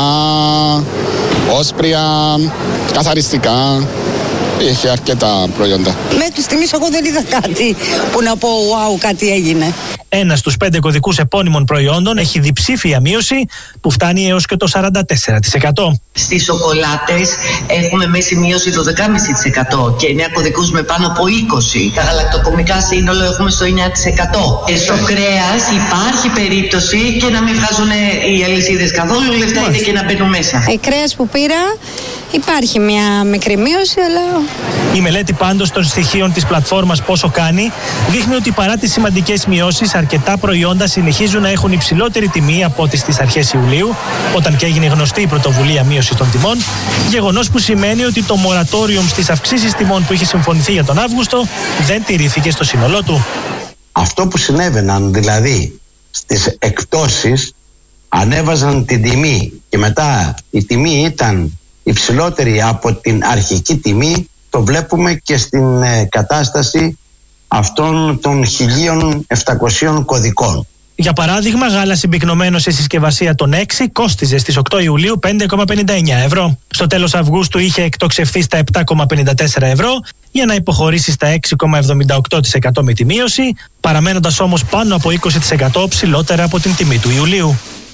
όσπρια, καθαριστικά. Είχε αρκετά προϊόντα. Μέχρι στιγμής εγώ δεν είδα κάτι που να πω wow, κάτι έγινε. Ένα στους πέντε κωδικούς επώνυμων προϊόντων έχει διψήφια μείωση που φτάνει έως και το σαράντα τέσσερα τοις εκατό. Στις σοκολάτες έχουμε μέση μείωση το δέκα κόμμα πέντε τοις εκατό και εννέα κωδικούς με πάνω από είκοσι. Τα γαλακτοκομικά σύνολο έχουμε στο εννιά τοις εκατό. Και στο κρέας υπάρχει περίπτωση και να μην βγάζουν οι αλυσίδες καθόλου λεφτά, είτε και να μπαίνουν μέσα. Η κρέας που πήρα υπάρχει μια μικρή μείωση, αλλά Η μελέτη πάντως των στοιχείων της πλατφόρμας Πόσο Κάνει δείχνει ότι παρά τις σημαντικές μειώσεις, αρκετά προϊόντα συνεχίζουν να έχουν υψηλότερη τιμή από ό,τι στις αρχές Ιουλίου, όταν και έγινε γνωστή η πρωτοβουλία μείωση των τιμών. Γεγονός που σημαίνει ότι το μορατόριο στις αυξήσεις τιμών που είχε συμφωνηθεί για τον Αύγουστο δεν τηρήθηκε στο σύνολό του. Αυτό που συνέβαιναν δηλαδή στις εκπτώσεις, ανέβαζαν την τιμή και μετά η τιμή ήταν υψηλότερη από την αρχική τιμή, το βλέπουμε και στην ε, κατάσταση αυτών των χίλια επτακόσιων κωδικών. Για παράδειγμα, γάλα συμπυκνωμένο σε συσκευασία των έξι κόστιζε στις οκτώ Ιουλίου πέντε κόμμα πενήντα εννέα ευρώ. Στο τέλος Αυγούστου είχε εκτοξευθεί στα επτά κόμμα πενήντα τέσσερα ευρώ για να υποχωρήσει στα έξι κόμμα εβδομήντα οκτώ τοις εκατό με τη μείωση, παραμένοντας όμως πάνω από είκοσι τοις εκατό ψηλότερα από την τιμή του Ιουλίου.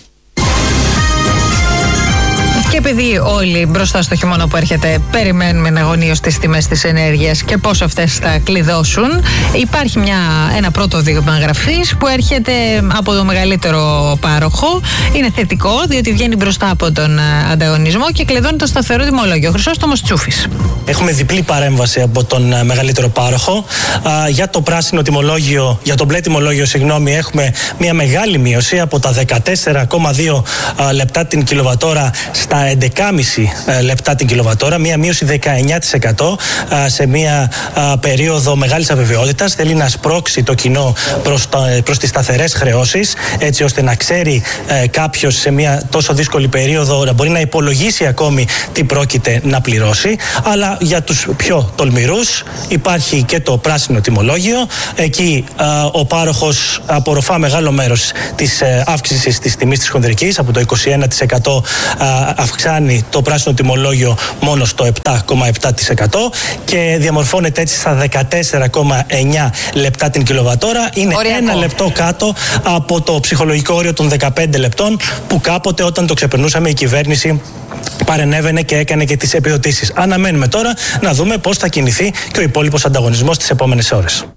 Και επειδή όλοι μπροστά στο χειμώνα που έρχεται περιμένουμε εναγωνίως τις τιμές της ενέργειας και πώς αυτές θα κλειδώσουν, υπάρχει μια, ένα πρώτο δείγμα γραφής που έρχεται από το μεγαλύτερο πάροχο. Είναι θετικό διότι βγαίνει μπροστά από τον ανταγωνισμό και κλειδώνει το σταθερό τιμολόγιο. Χρυσόστομος Τσούφης. Έχουμε διπλή παρέμβαση από τον μεγαλύτερο πάροχο. Α, για το πράσινο τιμολόγιο, για το μπλε τιμολόγιο, συγγνώμη, έχουμε μια μεγάλη μείωση από τα δεκατέσσερα κόμμα δύο λεπτά την κιλοβατόρα στα έντεκα κόμμα πέντε λεπτά την κιλοβατόρα, μια μείωση δεκαεννέα τοις εκατό σε μια περίοδο μεγάλης αβεβαιότητας. Θέλει να σπρώξει το κοινό προς, το, προς τις σταθερές χρεώσεις, έτσι ώστε να ξέρει ε, κάποιος σε μια τόσο δύσκολη περίοδο να μπορεί να υπολογίσει ακόμη τι πρόκειται να πληρώσει. Αλλά για τους πιο τολμηρούς υπάρχει και το πράσινο τιμολόγιο. Εκεί ε, ο πάροχος απορροφά μεγάλο μέρος της ε, αύξησης της τιμής της χονδρικής, από το είκοσι ένα τοις εκατό ε, αυξάνει το πράσινο τιμολόγιο μόνο στο επτά κόμμα επτά τοις εκατό και διαμορφώνεται έτσι στα δεκατέσσερα κόμμα εννέα λεπτά την κιλοβατόρα. Είναι οριακό. Ένα λεπτό κάτω από το ψυχολογικό όριο των δεκαπέντε λεπτών που κάποτε όταν το ξεπερνούσαμε η κυβέρνηση παρενέβαινε και έκανε και τις επιδοτήσεις. Αναμένουμε τώρα να δούμε πώς θα κινηθεί και ο υπόλοιπος ανταγωνισμός τις επόμενες ώρες.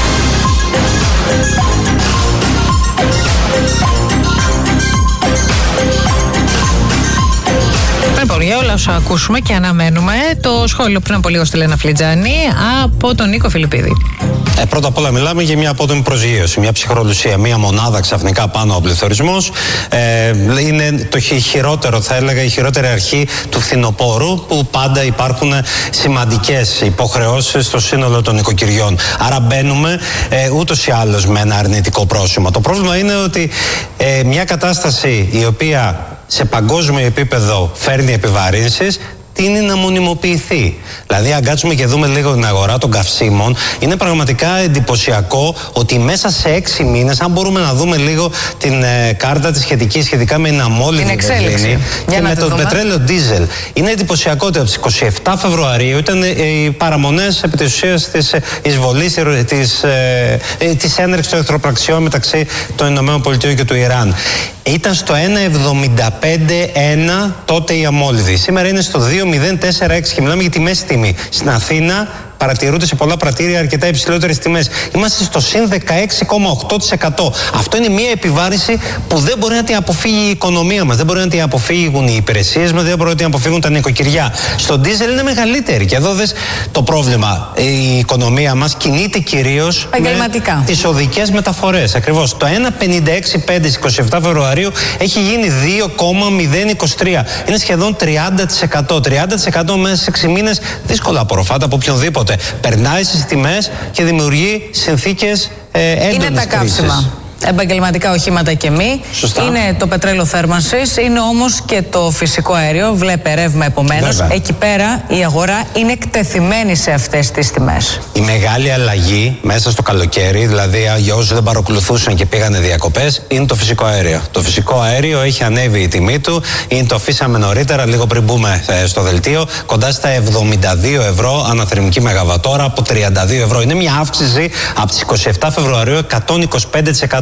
Λοιπόν, για όλα όσα ακούσουμε και αναμένουμε, το σχόλιο πριν από λίγο στη Λένα Φλιτζάνη από τον Νίκο Φιλιππίδη. Ε, πρώτα απ' όλα μιλάμε για μια απότομη προσγείωση, μια ψυχρολουσία, μια μονάδα ξαφνικά πάνω ο πληθωρισμός. Ε, είναι το χειρότερο, θα έλεγα, η χειρότερη αρχή του φθινοπόρου, που πάντα υπάρχουν σημαντικές υποχρεώσεις στο σύνολο των οικοκυριών. Άρα μπαίνουμε ε, ούτως ή άλλως με ένα αρνητικό πρόσημο. Το πρόβλημα είναι ότι ε, μια κατάσταση η οποία σε παγκόσμιο επίπεδο φέρνει επιβαρύνσεις, τείνει να μονιμοποιηθεί. Δηλαδή, αν κάτσουμε και δούμε λίγο την αγορά των καυσίμων, είναι πραγματικά εντυπωσιακό ότι μέσα σε έξι μήνες, αν μπορούμε να δούμε λίγο την ε, κάρτα τη σχετική σχετικά με την αμόλυντη βενζίνη και με το πετρέλαιο ντίζελ, είναι εντυπωσιακό ότι από τις είκοσι επτά Φεβρουαρίου ήταν ε, οι παραμονές επί της ουσίας της εισβολής της, ε, ε, της έναρξης των εχθροπραξιών μεταξύ των ΗΠΑ και του Ιράν. Ήταν στο ένα κόμμα εβδομήντα πέντε ένα τότε η αμόλυντη. Σήμερα είναι στο δύο κόμμα μηδέν τέσσερα έξι και μιλάμε για τη μέση τιμή. Στην Αθήνα παρατηρούνται σε πολλά πρατήρια αρκετά υψηλότερες τιμές. Είμαστε στο συν δεκαέξι κόμμα οκτώ τοις εκατό. Αυτό είναι μια επιβάρηση που δεν μπορεί να την αποφύγει η οικονομία μας, δεν μπορεί να την αποφύγουν οι υπηρεσίες μας, δεν μπορεί να την αποφύγουν τα νοικοκυριά. Στο ντίζελ είναι μεγαλύτερη. Και εδώ δες το πρόβλημα. Η οικονομία μας κινείται κυρίως με τις οδικές μεταφορές. Ακριβώς. Το ένα κόμμα πενήντα έξι πέντε στις είκοσι επτά Φεβρουαρίου έχει γίνει δύο κόμμα μηδέν είκοσι τρία. Είναι σχεδόν τριάντα τοις εκατό. τριάντα τοις εκατό μέσα σε έξι μήνες δύσκολα απορροφάται από οποιονδήποτε. Περνάει στις τιμές και δημιουργεί συνθήκες ε, έντονης Είναι τα καύσιμα. Επαγγελματικά οχήματα και μη. Σωστά. Είναι το πετρέλαιο θέρμανσης, είναι όμως και το φυσικό αέριο. Βλέπε ρεύμα επομένως. Εκεί πέρα η αγορά είναι εκτεθειμένη σε αυτές τις τιμές. Η μεγάλη αλλαγή μέσα στο καλοκαίρι, δηλαδή για όσους δεν παρακολουθούσαν και πήγανε διακοπές, είναι το φυσικό αέριο. Το φυσικό αέριο έχει ανέβει η τιμή του, είναι το αφήσαμε νωρίτερα, λίγο πριν μπούμε στο δελτίο, κοντά στα εβδομήντα δύο ευρώ αναθερμική μεγαβατόρα από τριάντα δύο ευρώ. Είναι μια αύξηση από τις είκοσι επτά Φεβρουαρίου εκατόν είκοσι πέντε τοις εκατό.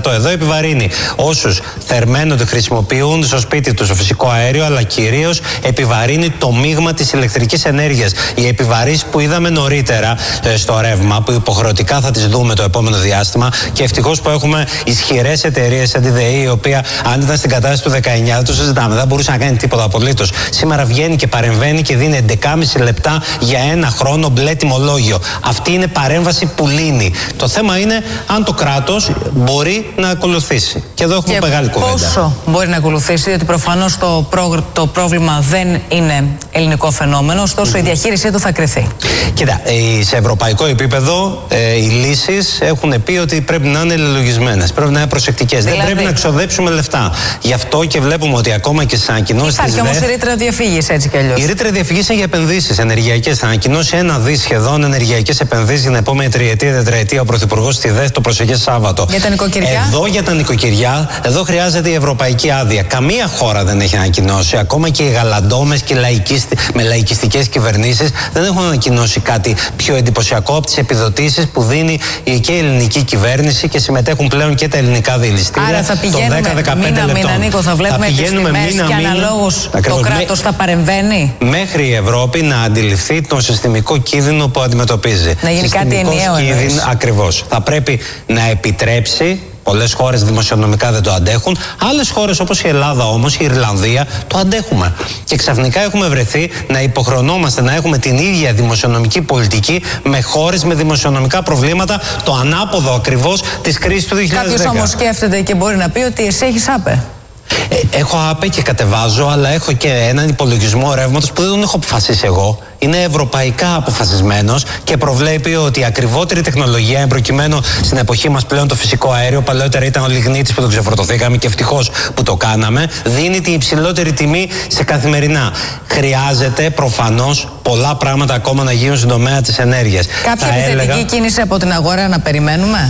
τοις εκατό. Εδώ επιβαρύνει όσους θερμαίνονται, χρησιμοποιούν στο σπίτι τους το φυσικό αέριο, αλλά κυρίως επιβαρύνει το μείγμα της ηλεκτρικής ενέργειας. Οι επιβαρύσεις που είδαμε νωρίτερα ε, στο ρεύμα, που υποχρεωτικά θα τις δούμε το επόμενο διάστημα, και ευτυχώς που έχουμε ισχυρές εταιρείες σαν τη ΔΕΗ, η οποία αν ήταν στην κατάσταση του δεκαεννιά δεν το συζητάμε, δεν μπορούσε να κάνει τίποτα απολύτως. Σήμερα βγαίνει και παρεμβαίνει και δίνει έντεκα και μισό λεπτά για ένα χρόνο μπλε τιμολόγιο. Αυτή είναι παρέμβαση που λύνει. Το θέμα είναι αν το κράτος μπορεί να ακολουθήσει. Και εδώ έχουμε και μεγάλη κουβέντα. Πόσο μπορεί να ακολουθήσει, διότι προφανώς το, προ... το πρόβλημα δεν είναι ελληνικό φαινόμενο, ωστόσο mm-hmm. η διαχείρισή του θα κριθεί. Κοίτα, σε ευρωπαϊκό επίπεδο ε, οι λύσεις έχουν πει ότι πρέπει να είναι λελογισμένες, πρέπει να είναι προσεκτικές. Δηλαδή... Δεν πρέπει να ξοδέψουμε λεφτά. Γι' αυτό και βλέπουμε ότι ακόμα και στις ανακοινώσεις της ΔΕΘ. Υπάρχει όμως η ρήτρα διαφύγης, έτσι κι αλλιώς. Η ρήτρα διαφυγής είναι για επενδύσεις ενεργειακές. Θα ανακοινώσει ένα δις σχεδόν ενεργειακές επενδύσεις για την επόμενη τριετία, τετραετία ο Πρωθυπουργός στη ΔΕΘ το προσεχές Σάββατο. Για τα νοικοκυριά. Εδώ για τα νοικοκυριά, εδώ χρειάζεται η ευρωπαϊκή άδεια. Καμία χώρα δεν έχει ανακοινώσει. Ακόμα και οι γαλαντόμες και λαϊκίστη, με λαϊκιστικές κυβερνήσεις δεν έχουν ανακοινώσει κάτι πιο εντυπωσιακό από τις επιδοτήσεις που δίνει και η ελληνική κυβέρνηση και συμμετέχουν πλέον και τα ελληνικά διελιστήρια. Άρα θα πηγαίνουμε μήνα μήνα, Νίκο, θα βλέπουμε τις τιμές και αναλόγως το κράτος θα παρεμβαίνει. Μέχρι η Ευρώπη να αντιληφθεί τον συστημικό κίνδυνο που αντιμετωπίζει. Να γίνει κάτι ενιαίο. Ακριβώς. Θα πρέπει να επιτρέψει. Πολλές χώρες δημοσιονομικά δεν το αντέχουν. Άλλες χώρες όπως η Ελλάδα όμως, η Ιρλανδία, το αντέχουμε. Και ξαφνικά έχουμε βρεθεί να υποχρεωνόμαστε να έχουμε την ίδια δημοσιονομική πολιτική με χώρες με δημοσιονομικά προβλήματα, το ανάποδο ακριβώς της κρίσης του δύο χιλιάδες δέκα. Κάποιος όμως σκέφτεται και μπορεί να πει ότι εσύ έχεις άπε. Ε, έχω άπε και κατεβάζω, αλλά έχω και έναν υπολογισμό ρεύματος που δεν τον έχω αποφασίσει εγώ. Είναι ευρωπαϊκά αποφασισμένος και προβλέπει ότι η ακριβότερη τεχνολογία, εμπροκειμένου στην εποχή μας πλέον το φυσικό αέριο, παλαιότερα ήταν ο λιγνίτης που το ξεφορτωθήκαμε και ευτυχώς που το κάναμε, δίνει την υψηλότερη τιμή σε καθημερινά. Χρειάζεται προφανώς πολλά πράγματα ακόμα να γίνουν στον τομέα της ενέργειας. Κάποια επιθετική έλεγα... κίνηση από την αγορά να περιμένουμε.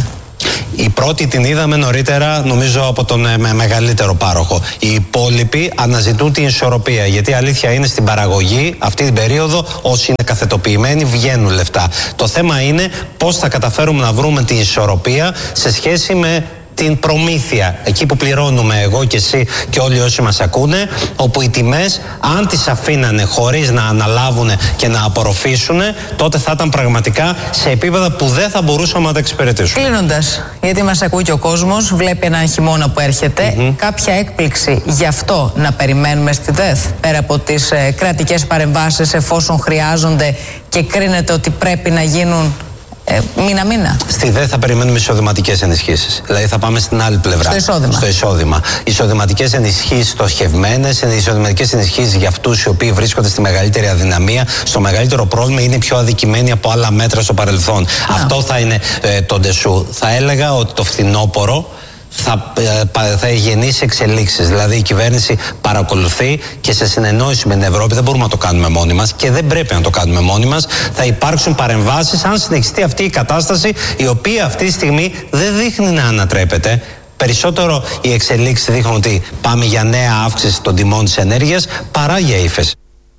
Η πρώτη την είδαμε νωρίτερα, νομίζω, από τον ε, με μεγαλύτερο πάροχο. Οι υπόλοιποι αναζητούν την ισορροπία. Γιατί η αλήθεια είναι στην παραγωγή, αυτή την περίοδο, όσοι είναι καθετοποιημένοι, βγαίνουν λεφτά. Το θέμα είναι πώς θα καταφέρουμε να βρούμε την ισορροπία σε σχέση με την προμήθεια, εκεί που πληρώνουμε εγώ και εσύ και όλοι όσοι μας ακούνε, όπου οι τιμές, αν τις αφήνανε χωρίς να αναλάβουν και να απορροφήσουν, τότε θα ήταν πραγματικά σε επίπεδα που δεν θα μπορούσαμε να τα εξυπηρετήσουμε. Κλείνοντας, γιατί μας ακούει και ο κόσμος, βλέπει έναν χειμώνα που έρχεται, mm-hmm. κάποια έκπληξη γι' αυτό να περιμένουμε στη ΔΕΘ, πέρα από τις ε, κρατικές παρεμβάσεις εφόσον χρειάζονται και κρίνεται ότι πρέπει να γίνουν Ε, μήνα-μήνα. Στη ΔΕΘ θα περιμένουμε εισοδηματικές ενισχύσεις. Δηλαδή θα πάμε στην άλλη πλευρά. Στο εισόδημα. Στο εισόδημα. Εισοδηματικές ενισχύσεις στοχευμένες, εισοδηματικές ενισχύσεις για αυτούς οι οποίοι βρίσκονται στη μεγαλύτερη αδυναμία, στο μεγαλύτερο πρόβλημα, είναι πιο αδικημένοι από άλλα μέτρα στο παρελθόν. Α. Αυτό θα είναι ε, το ντεσού. Θα έλεγα ότι το φθινόπωρο θα, θα γεννήσει εξελίξεις. Δηλαδή η κυβέρνηση παρακολουθεί και σε συνεννόηση με την Ευρώπη, δεν μπορούμε να το κάνουμε μόνοι μας και δεν πρέπει να το κάνουμε μόνοι μας. Θα υπάρξουν παρεμβάσεις αν συνεχιστεί αυτή η κατάσταση, η οποία αυτή τη στιγμή δεν δείχνει να ανατρέπεται. Περισσότερο οι εξελίξεις δείχνουν ότι πάμε για νέα αύξηση των τιμών της ενέργειας παρά για ύφεση.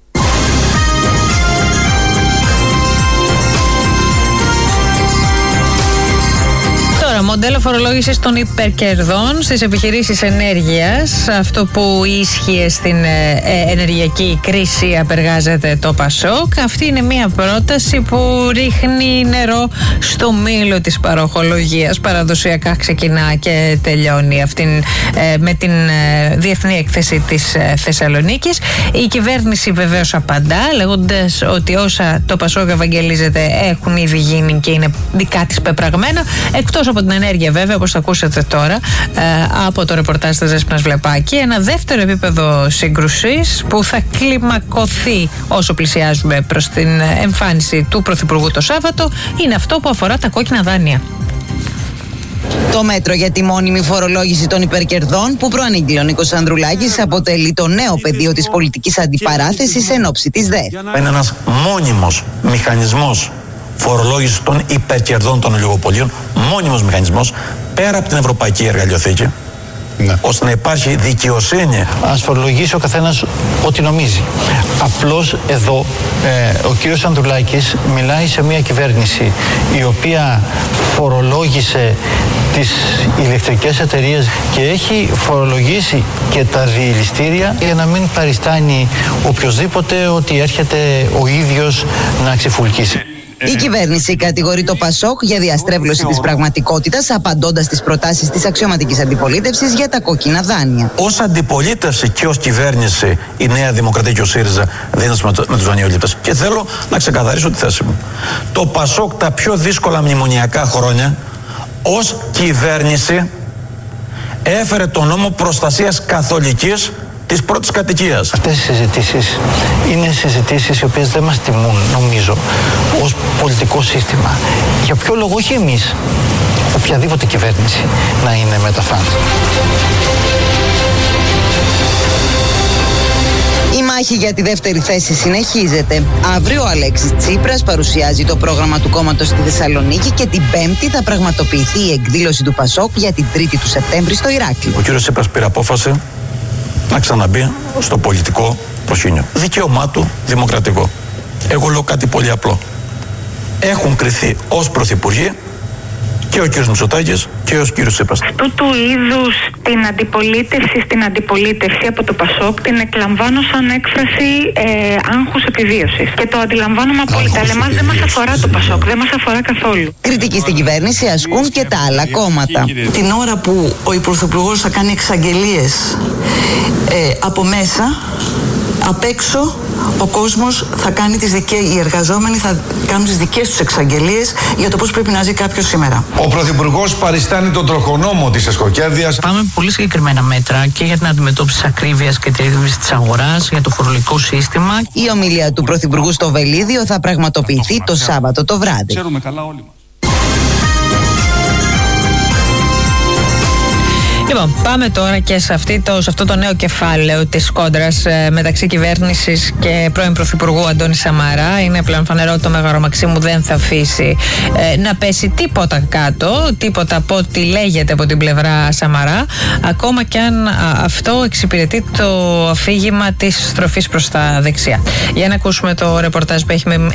Μοντέλο φορολόγησης των υπερκερδών στις επιχειρήσεις ενέργειας. Αυτό που ίσχυε στην ε, ενεργειακή κρίση, απεργάζεται το ΠΑΣΟΚ. Αυτή είναι μια πρόταση που ρίχνει νερό στο μήλο της παροχολογίας. Παραδοσιακά ξεκινά και τελειώνει αυτήν, ε, με την ε, διεθνή έκθεση της ε, Θεσσαλονίκης. Η κυβέρνηση βεβαίως απαντά, λέγοντας ότι όσα το ΠΑΣΟΚ ευαγγελίζεται έχουν ήδη γίνει και είναι δικά της πεπραγμένα, εκτός από την ενέργεια βέβαια, όπως θα ακούσετε τώρα ε, από το ρεπορτάζ της Δέσποινας Βλεπάκη. Ένα δεύτερο επίπεδο σύγκρουσης που θα κλιμακωθεί όσο πλησιάζουμε προς την εμφάνιση του Πρωθυπουργού το Σάββατο είναι αυτό που αφορά τα κόκκινα δάνεια. Το μέτρο για τη μόνιμη φορολόγηση των υπερκερδών που προανήγγειλε ο Νίκος Ανδρουλάκης αποτελεί το νέο πεδίο της πολιτικής αντιπαράθεσης εν ώψη της ΔΕΘ. Είναι ένας μόνιμος μηχανισμός φορολόγηση των υπερκερδών των ολιγοπολίων, μόνιμος μηχανισμός πέρα από την Ευρωπαϊκή Εργαλειοθήκη, ναι, ώστε να υπάρχει δικαιοσύνη. Ας φορολογήσει ο καθένας ό,τι νομίζει. Απλώς εδώ ε, ο κύριος Ανδρουλάκης μιλάει σε μια κυβέρνηση η οποία φορολόγησε τις ηλεκτρικές εταιρείες και έχει φορολογήσει και τα διελιστήρια για να μην παριστάνει οποιοσδήποτε ότι έρχεται ο ίδιος να ξεφουλκίσει. Η κυβέρνηση κατηγορεί το Πασόκ για διαστρέβλωση της πραγματικότητας, απαντώντας στις προτάσεις της αξιωματικής αντιπολίτευσης για τα κόκκινα δάνεια. Ως αντιπολίτευση και ως κυβέρνηση, η Νέα Δημοκρατία και ο ΣΥΡΙΖΑ δίνονται με τους δανειολήπτες. Και θέλω να ξεκαθαρίσω τη θέση μου. Το Πασόκ τα πιο δύσκολα μνημονιακά χρόνια, ως κυβέρνηση, έφερε τον νόμο προστασίας καθολικής της πρώτης κατοικίας. Αυτές οι συζητήσεις είναι συζητήσεις οι οποίες δεν μας τιμούν, νομίζω, ως πολιτικό σύστημα. Για ποιο λόγο, όχι εμείς, οποιαδήποτε κυβέρνηση να είναι με τα φαντ. Η μάχη για τη δεύτερη θέση συνεχίζεται. Αύριο ο Αλέξης Τσίπρας παρουσιάζει το πρόγραμμα του κόμματος στη Θεσσαλονίκη και την Πέμπτη θα πραγματοποιηθεί η εκδήλωση του Πασόκ για την Τρίτη του Σεπτέμβρη στο Ηράκλειο. Ο κύριος Τσίπρας πήρε απόφαση να ξαναμπεί στο πολιτικό προσκήνιο. Δικαίωμά του, δημοκρατικό. Εγώ λέω κάτι πολύ απλό. Έχουν κριθεί ως πρωθυπουργοί και ο κύριος Μητσοτάκης και ο κύριος Τσίπρας. Αυτού του είδους την αντιπολίτευση στην αντιπολίτευση από το Πασόκ την εκλαμβάνω σαν έκφραση ε, άγχους επιβίωσης. Και το αντιλαμβάνομαι απόλυτα. Αλλά εμάς δεν μας αφορά το Πασόκ, δεν μας αφορά καθόλου. Κριτική στην κυβέρνηση ασκούν και τα άλλα κόμματα. Την ώρα που ο Πρωθυπουργός θα κάνει εξαγγελίες ε, από μέσα, απ' έξω ο κόσμος θα κάνει τις δικές, οι εργαζόμενοι θα κάνουν τις δικές τους εξαγγελίες για το πώς πρέπει να ζει κάποιος σήμερα. Ο Πρωθυπουργός παριστάνει τον τροχονόμο της Εσκοκέρδειας. Πάμε με πολύ συγκεκριμένα μέτρα και για την αντιμετώπιση της ακρίβειας και τη ρύθμιση της αγοράς, για το φορολογικό σύστημα. Η ομιλία του Πρωθυπουργού στο Βελίδιο θα πραγματοποιηθεί το Σάββατο το βράδυ. Ξέρουμε καλά όλοι μας. Λοιπόν, πάμε τώρα και σε, αυτή το, σε αυτό το νέο κεφάλαιο της κόντρας ε, μεταξύ κυβέρνησης και πρώην Πρωθυπουργού Αντώνη Σαμαρά. Είναι πλέον φανερό ότι το Μέγαρο Μαξίμου δεν θα αφήσει ε, να πέσει τίποτα κάτω, τίποτα από ό,τι λέγεται από την πλευρά Σαμαρά, ακόμα και αν α, αυτό εξυπηρετεί το αφήγημα της στροφής προς τα δεξιά. Για να ακούσουμε το ρεπορτάζ που έχει,